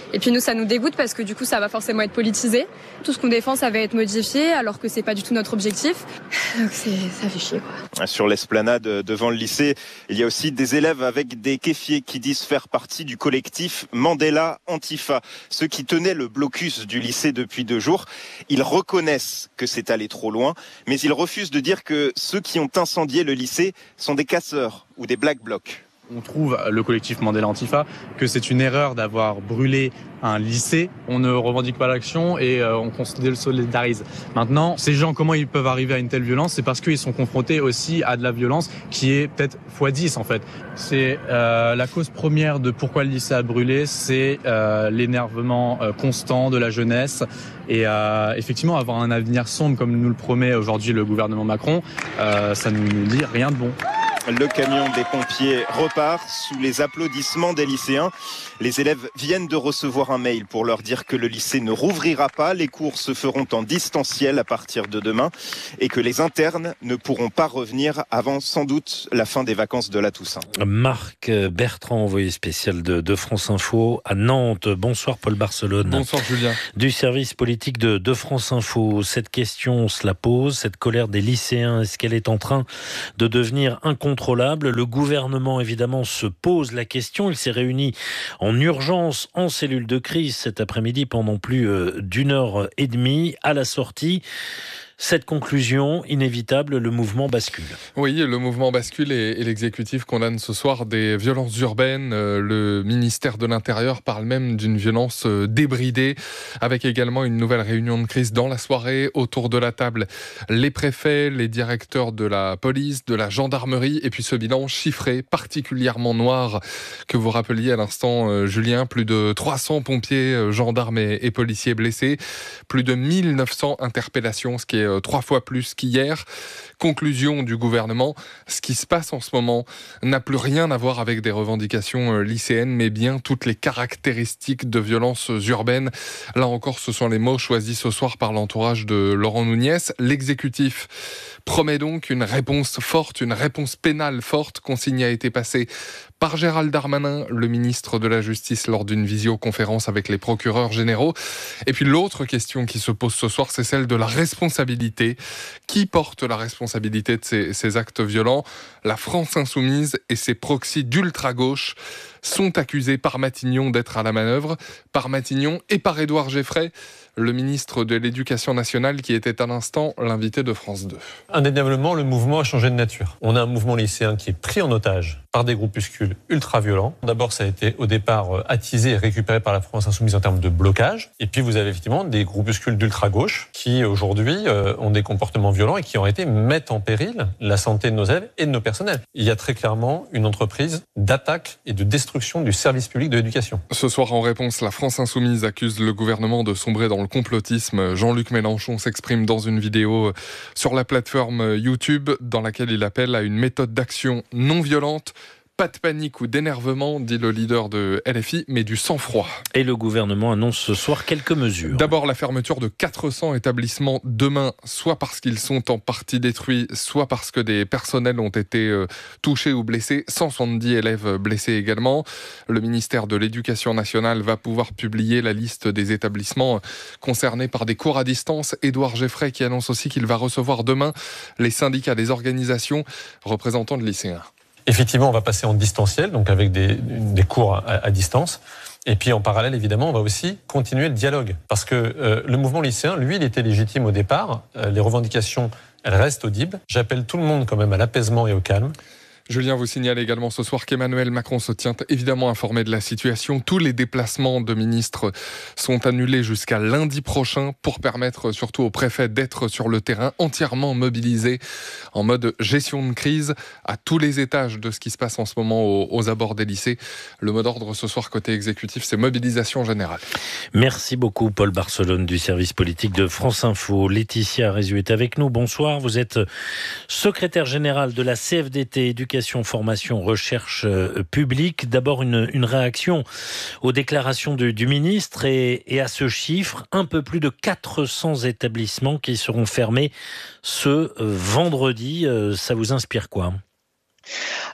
[SPEAKER 19] Et puis nous, ça nous dégoûte parce que du coup, ça va forcément être politisé. Tout ce qu'on défend, ça va être modifié, alors que c'est pas du tout notre objectif. Donc c'est, ça fait chier, quoi.
[SPEAKER 17] Sur l'esplanade devant le lycée, il y a aussi des élèves avec des kéfiers qui disent faire partie du collectif Mandela Antifa. Ceux qui tenaient le blocus du lycée depuis deux jours, ils reconnaissent que c'est allé trop loin, mais ils refusent de dire que ceux qui ont incendié le lycée sont des casseurs ou des black blocs.
[SPEAKER 20] On trouve, le collectif Mandela Antifa, que c'est une erreur d'avoir brûlé un lycée. On ne revendique pas l'action et euh, on se solidarise. Maintenant, ces gens, comment ils peuvent arriver à une telle violence? C'est parce qu'ils sont confrontés aussi à de la violence qui est peut-être fois dix en fait. C'est euh, la cause première de pourquoi le lycée a brûlé, c'est euh, l'énervement euh, constant de la jeunesse. Et euh, effectivement, avoir un avenir sombre comme nous le promet aujourd'hui le gouvernement Macron, euh, ça ne nous dit rien de bon.
[SPEAKER 17] Le camion des pompiers repart sous les applaudissements des lycéens. Les élèves viennent de recevoir un mail pour leur dire que le lycée ne rouvrira pas. Les cours se feront en distanciel à partir de demain et que les internes ne pourront pas revenir avant sans doute la fin des vacances de la Toussaint.
[SPEAKER 13] Marc Bertrand, envoyé spécial de, de France Info à Nantes. Bonsoir Paul Barcelone.
[SPEAKER 21] Bonsoir Julien.
[SPEAKER 13] Du service politique de, de France Info. Cette question, on se la pose. Cette colère des lycéens, est-ce qu'elle est en train de devenir incontrôlable ? Le gouvernement, évidemment, se pose la question. Il s'est réuni en urgence en cellule de crise cet après-midi pendant plus d'une heure et demie. À la sortie, cette conclusion inévitable, le mouvement bascule.
[SPEAKER 21] Oui, le mouvement bascule et, et l'exécutif condamne ce soir des violences urbaines. Le ministère de l'Intérieur parle même d'une violence débridée, avec également une nouvelle réunion de crise dans la soirée. Autour de la table, les préfets, les directeurs de la police, de la gendarmerie, et puis ce bilan chiffré, particulièrement noir, que vous rappeliez à l'instant, Julien. Plus de trois cents pompiers, gendarmes et, et policiers blessés, plus de mille neuf cents interpellations, ce qui est trois fois plus qu'hier. Conclusion du gouvernement, ce qui se passe en ce moment n'a plus rien à voir avec des revendications lycéennes, mais bien toutes les caractéristiques de violences urbaines. Là encore, ce sont les mots choisis ce soir par l'entourage de Laurent Nunez. L'exécutif promet donc une réponse forte, une réponse pénale forte. Consigne a été passée par Gérald Darmanin, le ministre de la Justice, lors d'une visioconférence avec les procureurs généraux. Et puis l'autre question qui se pose ce soir, c'est celle de la responsabilité. Qui porte la responsabilité de ces, ces actes violents? La France insoumise et ses proxys d'ultra-gauche sont accusés par Matignon d'être à la manœuvre, par Matignon et par Édouard Geffray, le ministre de l'Éducation nationale qui était à l'instant l'invité de France deux.
[SPEAKER 22] Indéniablement, le mouvement a changé de nature. On a un mouvement lycéen qui est pris en otage par des groupuscules ultra-violents. D'abord, ça a été au départ attisé et récupéré par la France insoumise en termes de blocage. Et puis, vous avez effectivement des groupuscules d'ultra-gauche qui, aujourd'hui, euh, ont des comportements violents et qui, en réalité, mettent en péril la santé de nos élèves et de nos personnels. Il y a très clairement une entreprise d'attaque et de destruction du service public de l'éducation.
[SPEAKER 21] Ce soir, en réponse, la France insoumise accuse le gouvernement de sombrer dans le complotisme. Jean-Luc Mélenchon s'exprime dans une vidéo sur la plateforme YouTube dans laquelle il appelle à une méthode d'action non violente. Pas de panique ou d'énervement, dit le leader de L F I, mais du sang-froid.
[SPEAKER 13] Et le gouvernement annonce ce soir quelques mesures.
[SPEAKER 21] D'abord, la fermeture de quatre cents établissements demain, soit parce qu'ils sont en partie détruits, soit parce que des personnels ont été euh, touchés ou blessés. cent soixante-dix élèves blessés également. Le ministère de l'Éducation nationale va pouvoir publier la liste des établissements concernés par des cours à distance. Édouard Geffray qui annonce aussi qu'il va recevoir demain les syndicats des organisations représentants de lycéens.
[SPEAKER 22] Effectivement, on va passer en distanciel, donc avec des, des cours à, à distance. Et puis en parallèle, évidemment, on va aussi continuer le dialogue. Parce que euh, le mouvement lycéen, lui, il était légitime au départ. Euh, les revendications, elles restent audibles. J'appelle tout le monde quand même à l'apaisement et au calme.
[SPEAKER 21] Julien vous signale également ce soir qu'Emmanuel Macron se tient évidemment informé de la situation. Tous les déplacements de ministres sont annulés jusqu'à lundi prochain pour permettre surtout aux préfets d'être sur le terrain entièrement mobilisés en mode gestion de crise à tous les étages de ce qui se passe en ce moment aux, aux abords des lycées. Le mot d'ordre ce soir côté exécutif, c'est mobilisation générale.
[SPEAKER 13] Merci beaucoup Paul Barcelone du service politique de France Info. Laetitia Rézu est avec nous. Bonsoir, vous êtes secrétaire générale de la C F D T Éducation, formation, recherche euh, publique. D'abord une, une réaction aux déclarations du, du ministre et, et à ce chiffre, un peu plus de quatre cents établissements qui seront fermés ce euh, vendredi. Euh, ça vous inspire quoi ?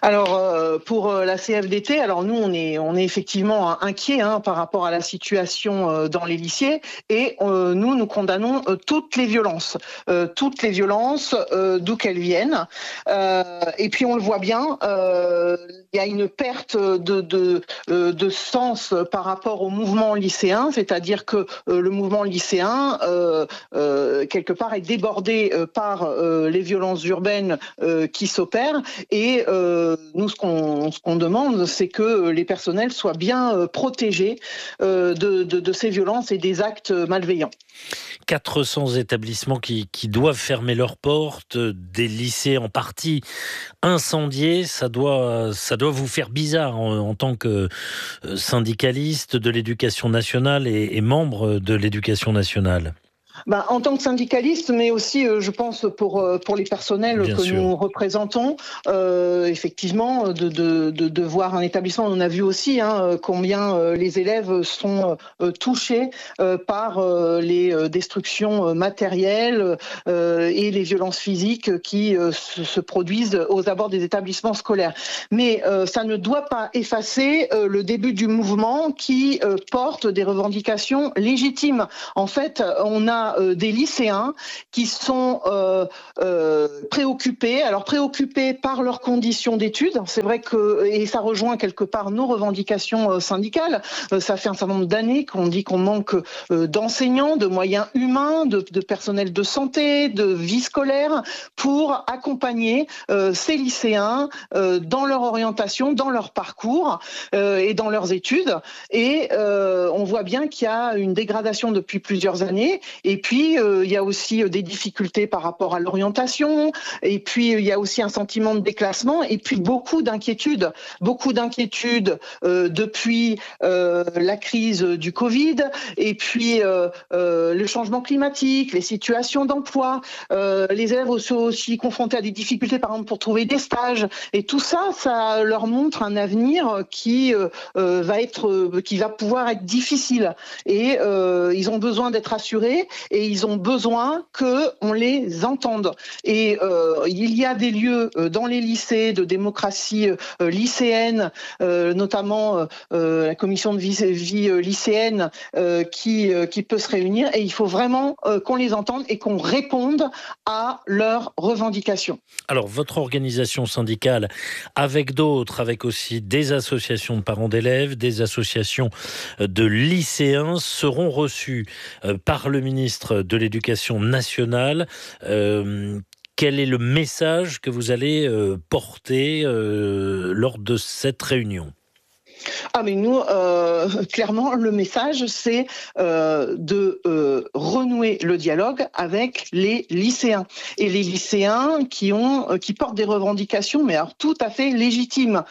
[SPEAKER 2] Alors euh, pour la C F D T, alors nous on est on est effectivement inquiets hein, par rapport à la situation euh, dans les lycées et euh, nous nous condamnons euh, toutes les violences, euh, toutes les violences euh, d'où qu'elles viennent. Euh, et puis on le voit bien, euh, il y a une perte de de, de sens par rapport au mouvement lycéen, c'est-à-dire que euh, le mouvement lycéen euh, euh, quelque part est débordé euh, par euh, les violences urbaines euh, qui s'opèrent et euh, nous ce qu'on ce qu'on demande c'est que les personnels soient bien euh, protégés euh, de, de de ces violences et des actes malveillants.
[SPEAKER 13] quatre cents établissements qui, qui doivent fermer leurs portes, des lycées en partie incendiés, ça doit, ça doit vous faire bizarre en, en tant que syndicaliste de l'éducation nationale et, et membre de l'éducation nationale.
[SPEAKER 2] Ben, en tant que syndicaliste, mais aussi, euh, je pense, pour, pour les personnels Bien que sûr. nous représentons, euh, effectivement, de, de, de, de voir un établissement, on a vu aussi hein, combien euh, les élèves sont euh, touchés euh, par euh, les destructions matérielles euh, et les violences physiques qui euh, se, se produisent aux abords des établissements scolaires. Mais euh, ça ne doit pas effacer euh, le début du mouvement qui euh, porte des revendications légitimes. En fait, on a Euh, des lycéens qui sont euh, euh, préoccupés, alors préoccupés par leurs conditions d'études. C'est vrai que, et ça rejoint quelque part nos revendications euh, syndicales, euh, ça fait un certain nombre d'années qu'on dit qu'on manque euh, d'enseignants, de moyens humains, de, de personnel de santé, de vie scolaire, pour accompagner euh, ces lycéens euh, dans leur orientation, dans leur parcours euh, et dans leurs études. Et euh, on voit bien qu'il y a une dégradation depuis plusieurs années. Et puis, euh, il y a aussi euh, des difficultés par rapport à l'orientation. Et puis, euh, il y a aussi un sentiment de déclassement. Et puis, beaucoup d'inquiétudes. Beaucoup d'inquiétudes euh, depuis euh, la crise du Covid. Et puis, euh, euh, le changement climatique, les situations d'emploi. Euh, les élèves sont aussi confrontés à des difficultés, par exemple, pour trouver des stages. Et tout ça, ça leur montre un avenir qui, euh, va, être, euh, qui va pouvoir être difficile. Et euh, ils ont besoin d'être assurés. Et ils ont besoin qu'on les entende. Et euh, il y a des lieux euh, dans les lycées de démocratie euh, lycéenne, euh, notamment euh, la commission de vie, vie euh, lycéenne euh, qui, euh, qui peut se réunir. Et il faut vraiment euh, qu'on les entende et qu'on réponde à leurs revendications.
[SPEAKER 13] Alors, votre organisation syndicale, avec d'autres, avec aussi des associations de parents d'élèves, des associations de lycéens, seront reçues euh, par le ministre de l'Éducation nationale. Euh, quel est le message que vous allez euh, porter euh, lors de cette réunion ?
[SPEAKER 2] Ah mais nous, euh, clairement, le message, c'est euh, de euh, renouer le dialogue avec les lycéens. Et les lycéens qui, ont, euh, qui portent des revendications, mais alors tout à fait légitimes.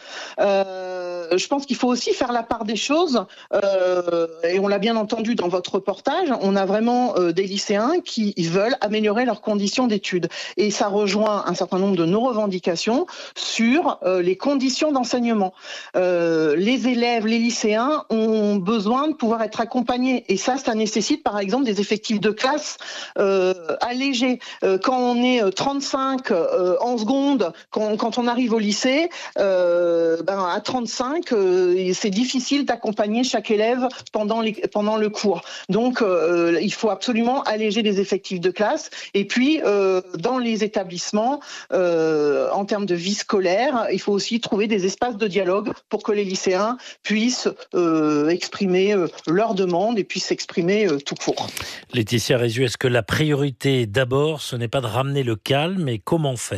[SPEAKER 2] Euh, je pense qu'il faut aussi faire la part des choses, euh, et on l'a bien entendu dans votre reportage, on a vraiment euh, des lycéens qui veulent améliorer leurs conditions d'études. Et ça rejoint un certain nombre de nos revendications sur euh, les conditions d'enseignement. Euh, les élèves, les lycéens ont besoin de pouvoir être accompagnés. Et ça, ça nécessite par exemple des effectifs de classe euh, allégés. Euh, quand on est trente-cinq euh, en seconde, quand, quand on arrive au lycée, euh, ben à trente-cinq, euh, c'est difficile d'accompagner chaque élève pendant, les, pendant le cours. Donc, euh, il faut absolument alléger les effectifs de classe. Et puis, euh, dans les établissements, euh, en termes de vie scolaire, il faut aussi trouver des espaces de dialogue pour que les lycéens puissent euh, exprimer euh, leurs demandes et puissent s'exprimer euh, tout court.
[SPEAKER 13] Laetitia Rézieux, est-ce que la priorité d'abord, ce n'est pas de ramener le calme, mais comment faire ?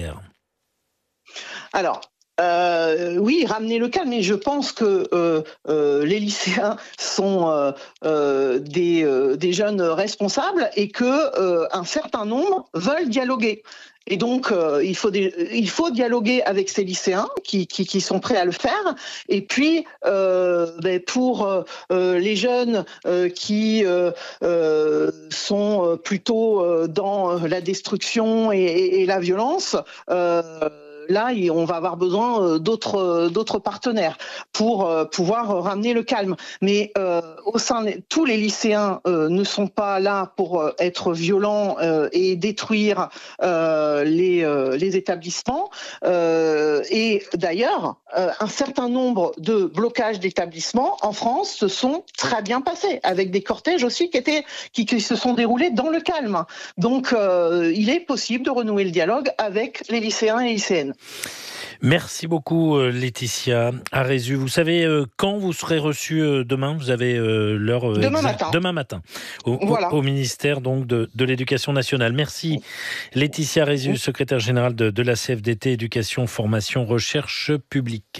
[SPEAKER 2] Alors, Euh, oui, ramener le calme, mais je pense que euh, euh, les lycéens sont euh, euh, des, euh, des jeunes responsables et que euh, un certain nombre veulent dialoguer. Et donc, euh, il faut des, il faut dialoguer avec ces lycéens qui, qui, qui sont prêts à le faire. Et puis, euh, ben pour euh, les jeunes euh, qui euh, euh, sont plutôt dans la destruction et, et, et la violence, euh, là, on va avoir besoin d'autres, d'autres partenaires pour pouvoir ramener le calme. Mais euh, au sein de tous les lycéens euh, ne sont pas là pour euh, être violents euh, et détruire euh, les, euh, les établissements. Euh, et d'ailleurs, euh, un certain nombre de blocages d'établissements en France se sont très bien passés, avec des cortèges aussi qui, étaient, qui, qui se sont déroulés dans le calme. Donc, euh, il est possible de renouer le dialogue avec les lycéens et les lycéennes.
[SPEAKER 13] Merci beaucoup Laetitia Arézu. Vous savez euh, quand vous serez reçu euh, demain? Vous avez euh, l'heure euh,
[SPEAKER 2] demain
[SPEAKER 13] exacte.
[SPEAKER 2] matin.
[SPEAKER 13] Demain matin. Au,
[SPEAKER 2] voilà.
[SPEAKER 13] au, au ministère donc de, de l'Éducation nationale. Merci Laetitia Arézu, secrétaire générale de, de la C F D T, Éducation, Formation, Recherche publique.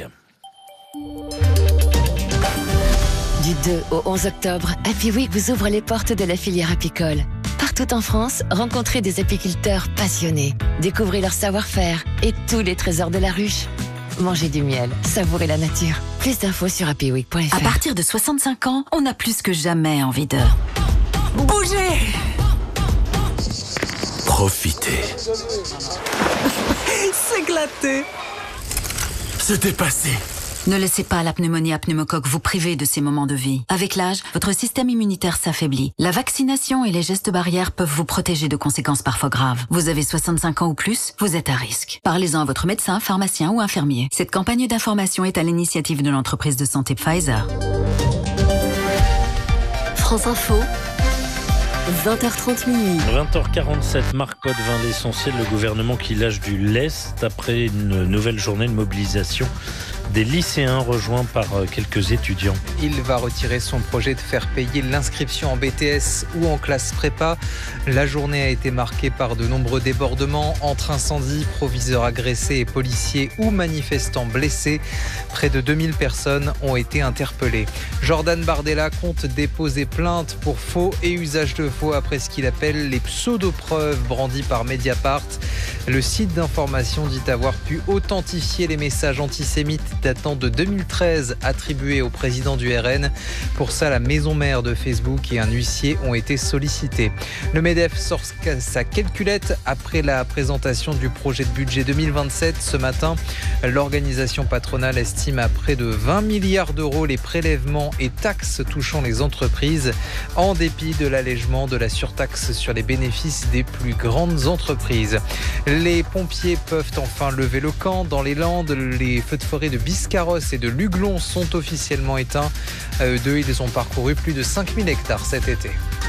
[SPEAKER 16] Du deux au onze octobre, Happy Week vous ouvre les portes de la filière apicole. Partout en France, rencontrez des apiculteurs passionnés. Découvrez leur savoir-faire et tous les trésors de la ruche. Mangez du miel, savourez la nature. Plus d'infos sur happy week point f r.
[SPEAKER 11] À partir de soixante-cinq ans, on a plus que jamais envie de bouger.
[SPEAKER 12] Profitez.
[SPEAKER 11] S'éclater.
[SPEAKER 12] C'était passé.
[SPEAKER 11] Ne laissez pas la pneumonie à pneumocoque vous priver de ces moments de vie. Avec l'âge, votre système immunitaire s'affaiblit. La vaccination et les gestes barrières peuvent vous protéger de conséquences parfois graves. Vous avez soixante-cinq ans ou plus, vous êtes à risque. Parlez-en à votre médecin, pharmacien ou infirmier. Cette campagne d'information est à l'initiative de l'entreprise de santé Pfizer.
[SPEAKER 16] France Info, vingt heures trente minuit.
[SPEAKER 13] vingt heures quarante-sept, Marc Potvin, l'essentiel, le gouvernement qui lâche du lest après une nouvelle journée de mobilisation des lycéens rejoints par quelques étudiants.
[SPEAKER 5] Il va retirer son projet de faire payer l'inscription en B T S ou en classe prépa. La journée a été marquée par de nombreux débordements entre incendies, proviseurs agressés et policiers ou manifestants blessés. Près de deux mille personnes ont été interpellées. Jordan Bardella compte déposer plainte pour faux et usage de faux après ce qu'il appelle les pseudo-preuves brandies par Mediapart. Le site d'information dit avoir pu authentifier les messages antisémites datant de deux mille treize attribués au président du R N. Pour ça, la maison mère de Facebook et un huissier ont été sollicités. Le MEDEF sort sa calculette après la présentation du projet de budget deux mille vingt-sept. Ce matin, l'organisation patronale estime à près de vingt milliards d'euros les prélèvements et taxes touchant les entreprises, en dépit de l'allègement de la surtaxe sur les bénéfices des plus grandes entreprises. Les pompiers peuvent enfin lever le camp. Dans les Landes, les feux de forêt de Biscarrosse et de Luglon sont officiellement éteints. À eux deux, ils ont parcouru plus de cinq mille hectares cet été.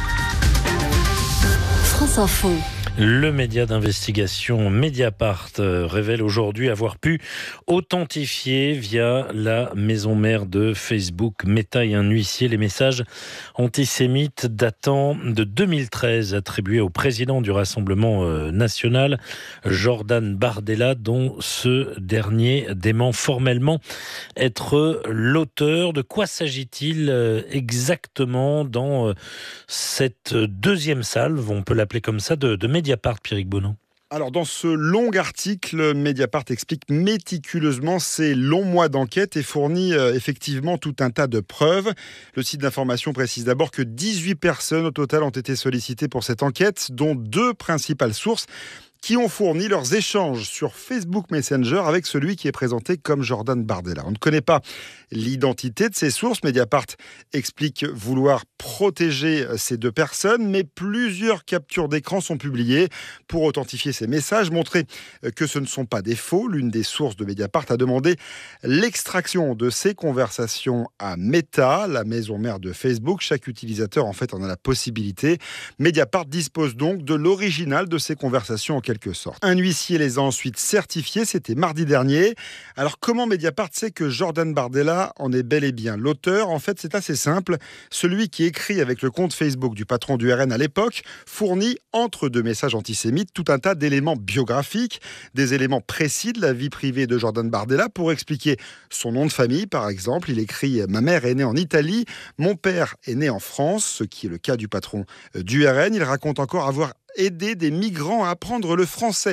[SPEAKER 16] France Info.
[SPEAKER 13] Le média d'investigation Mediapart révèle aujourd'hui avoir pu authentifier via la maison mère de Facebook, Meta et un huissier, les messages antisémites datant de deux mille treize attribués au président du Rassemblement national, Jordan Bardella, dont ce dernier dément formellement être l'auteur. De quoi s'agit-il exactement dans cette deuxième salve, on peut l'appeler comme ça, de, de Mediapart, Pierrick Bonan?
[SPEAKER 3] Alors, dans ce long article, Mediapart explique méticuleusement ces longs mois d'enquête et fournit euh, effectivement tout un tas de preuves. Le site d'information précise d'abord que dix-huit personnes au total ont été sollicitées pour cette enquête, dont deux principales sources qui ont fourni leurs échanges sur Facebook Messenger avec celui qui est présenté comme Jordan Bardella. On ne connaît pas l'identité de ces sources. Mediapart explique vouloir protéger ces deux personnes, mais plusieurs captures d'écran sont publiées pour authentifier ces messages, montrer que ce ne sont pas des faux. L'une des sources de Mediapart a demandé l'extraction de ces conversations à Meta, la maison mère de Facebook. Chaque utilisateur, en fait, en a la possibilité. Mediapart dispose donc de l'original de ces conversations en quelque sorte. Un huissier les a ensuite certifiés, c'était mardi dernier. Alors comment Mediapart sait que Jordan Bardella en est bel et bien l'auteur? En fait, c'est assez simple. Celui qui écrit avec le compte Facebook du patron du R N à l'époque fournit, entre deux messages antisémites, tout un tas d'éléments biographiques, des éléments précis de la vie privée de Jordan Bardella pour expliquer son nom de famille, par exemple. Il écrit « Ma mère est née en Italie, mon père est né en France », ce qui est le cas du patron du R N. Il raconte encore avoir aider des migrants à apprendre le français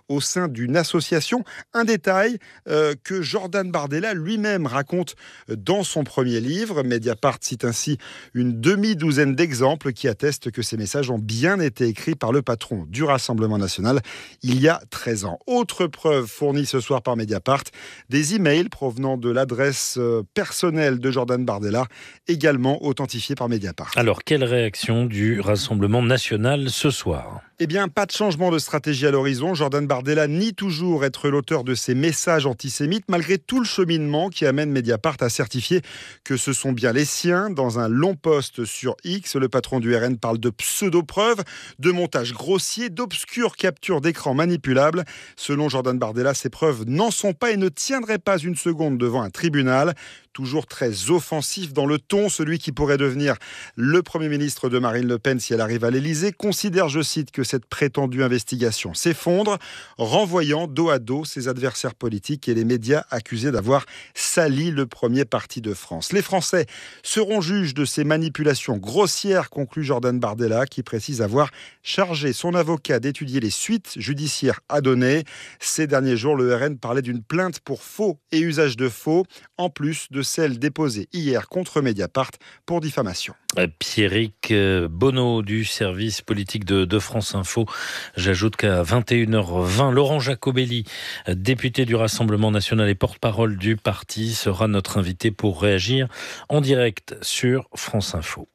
[SPEAKER 3] au sein d'une association. Un détail euh, que Jordan Bardella lui-même raconte dans son premier livre. Mediapart cite ainsi une demi-douzaine d'exemples qui attestent que ces messages ont bien été écrits par le patron du Rassemblement national il y a treize ans. Autre preuve fournie ce soir par Mediapart, des emails provenant de l'adresse personnelle de Jordan Bardella, également authentifiés par Mediapart.
[SPEAKER 13] Alors, quelle réaction du Rassemblement national ce soir ?
[SPEAKER 3] Eh bien, pas de changement de stratégie à l'horizon. Jordan Bardella nie toujours être l'auteur de ces messages antisémites, malgré tout le cheminement qui amène Mediapart à certifier que ce sont bien les siens. Dans un long post sur X, le patron du R N parle de pseudo-preuves, de montages grossiers, d'obscures captures d'écran manipulables. Selon Jordan Bardella, ces preuves n'en sont pas et ne tiendraient pas une seconde devant un tribunal. Toujours très offensif dans le ton, celui qui pourrait devenir le Premier ministre de Marine Le Pen si elle arrive à l'Élysée considère, je cite, que cette prétendue investigation s'effondre, renvoyant dos à dos ses adversaires politiques et les médias accusés d'avoir sali le premier parti de France. Les Français seront juges de ces manipulations grossières, conclut Jordan Bardella, qui précise avoir chargé son avocat d'étudier les suites judiciaires à donner. Ces derniers jours, le R N parlait d'une plainte pour faux et usage de faux, en plus de celle déposée hier contre Mediapart pour diffamation.
[SPEAKER 13] Pierrick Bonneau du service politique de, de France Info. J'ajoute qu'à vingt et une heures vingt, Laurent Jacobelli, député du Rassemblement national et porte-parole du parti, sera notre invité pour réagir en direct sur France Info.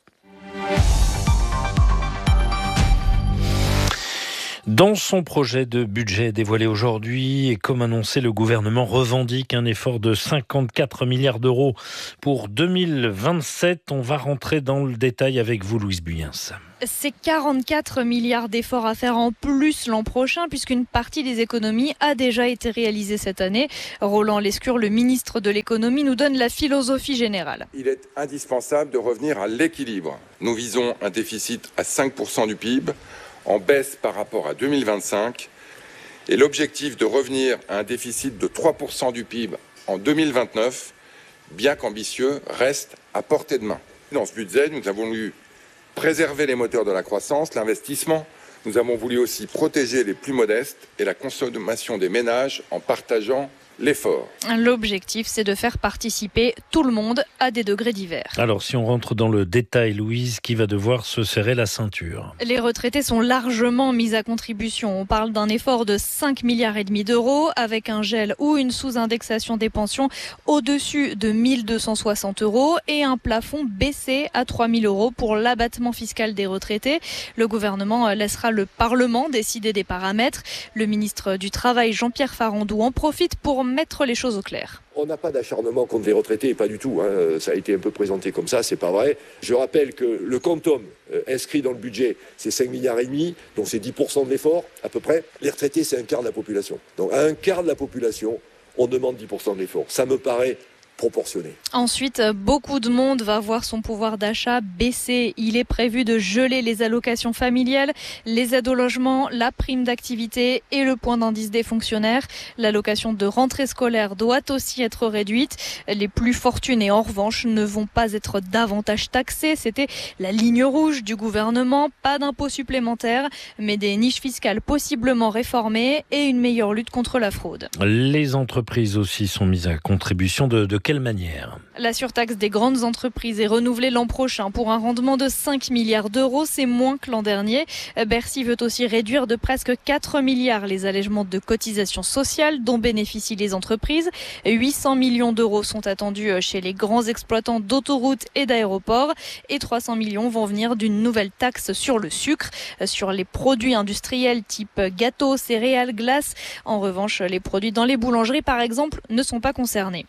[SPEAKER 13] Dans son projet de budget dévoilé aujourd'hui, et comme annoncé, le gouvernement revendique un effort de cinquante-quatre milliards d'euros pour deux mille vingt-sept. On va rentrer dans le détail avec vous, Louise Buyens.
[SPEAKER 8] C'est quarante-quatre milliards d'efforts à faire en plus l'an prochain, puisqu'une partie des économies a déjà été réalisée cette année. Roland Lescure, le ministre de l'économie, nous donne la philosophie générale.
[SPEAKER 9] Il est indispensable de revenir à l'équilibre. Nous visons un déficit à cinq pour cent du P I B, en baisse par rapport à deux mille vingt-cinq, et l'objectif de revenir à un déficit de trois pour cent du P I B en deux mille vingt-neuf, bien qu'ambitieux, reste à portée de main. Dans ce budget, nous avons voulu préserver les moteurs de la croissance, l'investissement. Nous avons voulu aussi protéger les plus modestes et la consommation des ménages en partageant l'effort.
[SPEAKER 8] L'objectif, c'est de faire participer tout le monde à des degrés divers.
[SPEAKER 13] Alors, si on rentre dans le détail, Louise, qui va devoir se serrer la ceinture?
[SPEAKER 8] Les retraités sont largement mis à contribution. On parle d'un effort de cinq milliards et demi d'euros, avec un gel ou une sous-indexation des pensions au-dessus de mille deux cent soixante euros et un plafond baissé à trois mille euros pour l'abattement fiscal des retraités. Le gouvernement laissera le Parlement décider des paramètres. Le ministre du Travail, Jean-Pierre Farandou, en profite pour mettre les choses au clair.
[SPEAKER 23] On n'a pas d'acharnement contre les retraités, pas du tout. Hein. Ça a été un peu présenté comme ça, c'est pas vrai. Je rappelle que le quantum euh, inscrit dans le budget, c'est cinq milliards et demi, donc c'est dix pour cent de l'effort à peu près. Les retraités, c'est un quart de la population. Donc à un quart de la population, on demande dix pour cent de l'effort. Ça me paraît proportionné.
[SPEAKER 8] Ensuite, beaucoup de monde va voir son pouvoir d'achat baisser. Il est prévu de geler les allocations familiales, les aides au logement, la prime d'activité et le point d'indice des fonctionnaires. L'allocation de rentrée scolaire doit aussi être réduite. Les plus fortunés, en revanche, ne vont pas être davantage taxés. C'était la ligne rouge du gouvernement. Pas d'impôts supplémentaires, mais des niches fiscales possiblement réformées et une meilleure lutte contre la fraude.
[SPEAKER 13] Les entreprises aussi sont mises à contribution. De, de quelle manière?
[SPEAKER 8] La surtaxe des grandes entreprises est renouvelée l'an prochain pour un rendement de cinq milliards d'euros. C'est moins que l'an dernier. Bercy veut aussi réduire de presque quatre milliards les allègements de cotisations sociales dont bénéficient les entreprises. huit cents millions d'euros sont attendus chez les grands exploitants d'autoroutes et d'aéroports et trois cents millions vont venir d'une nouvelle taxe sur le sucre, sur les produits industriels type gâteaux, céréales, glaces. En revanche, les produits dans les boulangeries, par exemple, ne sont pas concernés.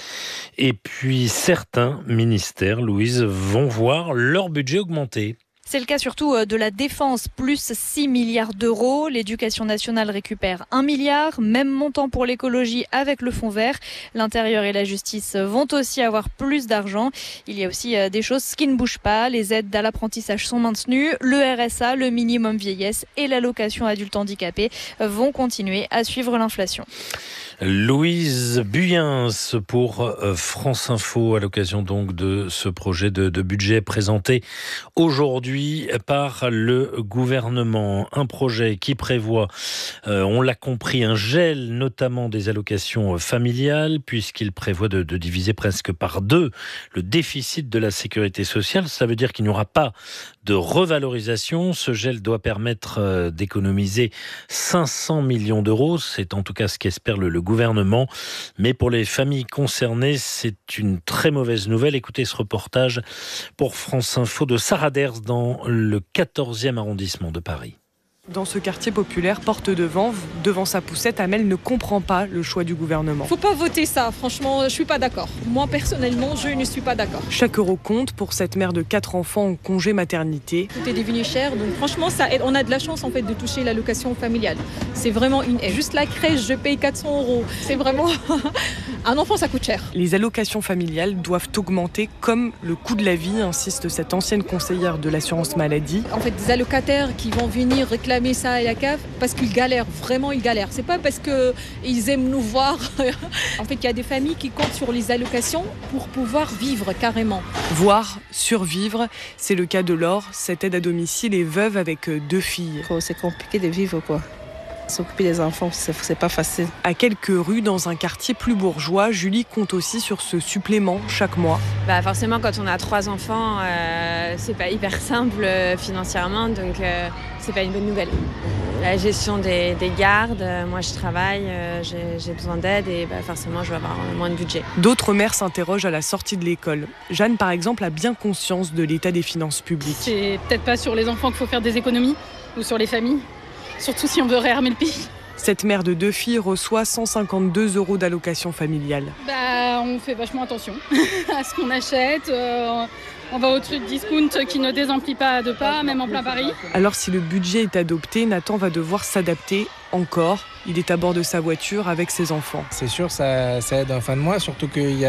[SPEAKER 13] Et puis, certains ministères, Louise, vont voir leur budget augmenter.
[SPEAKER 8] C'est le cas surtout de la défense, plus six milliards d'euros. L'éducation nationale récupère un milliard, même montant pour l'écologie avec le fonds vert. L'intérieur et la justice vont aussi avoir plus d'argent. Il y a aussi des choses qui ne bougent pas. Les aides à l'apprentissage sont maintenues. Le R S A, le minimum vieillesse et l'allocation adulte handicapé vont continuer à suivre l'inflation.
[SPEAKER 13] Louise Buyens pour France Info à l'occasion donc de ce projet de, de budget présenté aujourd'hui par le gouvernement. Un projet qui prévoit, euh, on l'a compris, un gel notamment des allocations familiales puisqu'il prévoit de, de diviser presque par deux le déficit de la sécurité sociale. Ça veut dire qu'il n'y aura pas de revalorisation. Ce gel doit permettre d'économiser cinq cents millions d'euros. C'est en tout cas ce qu'espère le, le gouvernement. gouvernement. Mais pour les familles concernées, c'est une très mauvaise nouvelle. Écoutez ce reportage pour France Info de Sarah Ders dans le quatorzième arrondissement de Paris.
[SPEAKER 6] Dans ce quartier populaire, porte devant, devant sa poussette, Amel ne comprend pas le choix du gouvernement.
[SPEAKER 7] Faut pas voter ça, franchement, je suis pas d'accord. Moi, personnellement, je ne suis pas d'accord.
[SPEAKER 6] Chaque euro compte pour cette mère de quatre enfants en congé maternité.
[SPEAKER 7] Tout est devenu cher, donc franchement, ça aide. On a de la chance en fait de toucher l'allocation familiale. C'est vraiment une aide. Juste la crèche, je paye quatre cents euros. C'est vraiment... Un enfant, ça coûte cher.
[SPEAKER 6] Les allocations familiales doivent augmenter comme le coût de la vie, insiste cette ancienne conseillère de l'assurance maladie.
[SPEAKER 7] En fait, des allocataires qui vont venir réclamer ça à la C A F parce qu'ils galèrent, vraiment ils galèrent. C'est pas parce qu'ils aiment nous voir. En fait, il y a des familles qui comptent sur les allocations pour pouvoir vivre carrément.
[SPEAKER 6] Voire survivre, c'est le cas de Laure. Cette aide à domicile est veuve avec deux filles.
[SPEAKER 10] C'est compliqué de vivre quoi. S'occuper des enfants, c'est, c'est pas facile.
[SPEAKER 6] À quelques rues, dans un quartier plus bourgeois, Julie compte aussi sur ce supplément chaque mois.
[SPEAKER 24] Bah forcément, quand on a trois enfants, euh, c'est pas hyper simple euh, financièrement, donc euh, c'est pas une bonne nouvelle. La gestion des, des gardes, euh, moi je travaille, euh, j'ai, j'ai besoin d'aide et bah, forcément je vais avoir moins de budget.
[SPEAKER 6] D'autres mères s'interrogent à la sortie de l'école. Jeanne, par exemple, a bien conscience de l'état des finances publiques.
[SPEAKER 25] C'est peut-être pas sur les enfants qu'il faut faire des économies ou sur les familles. Surtout si on veut réarmer le pays.
[SPEAKER 6] Cette mère de deux filles reçoit cent cinquante-deux euros d'allocation familiale.
[SPEAKER 25] Bah, on fait vachement attention à ce qu'on achète. Euh, on va au truc discount qui ne désemplit pas à deux pas, même en plein Paris.
[SPEAKER 6] Alors si le budget est adopté, Nathan va devoir s'adapter encore. Il est à bord de sa voiture avec ses enfants.
[SPEAKER 26] C'est sûr, ça, ça aide en fin de mois, surtout qu'il y a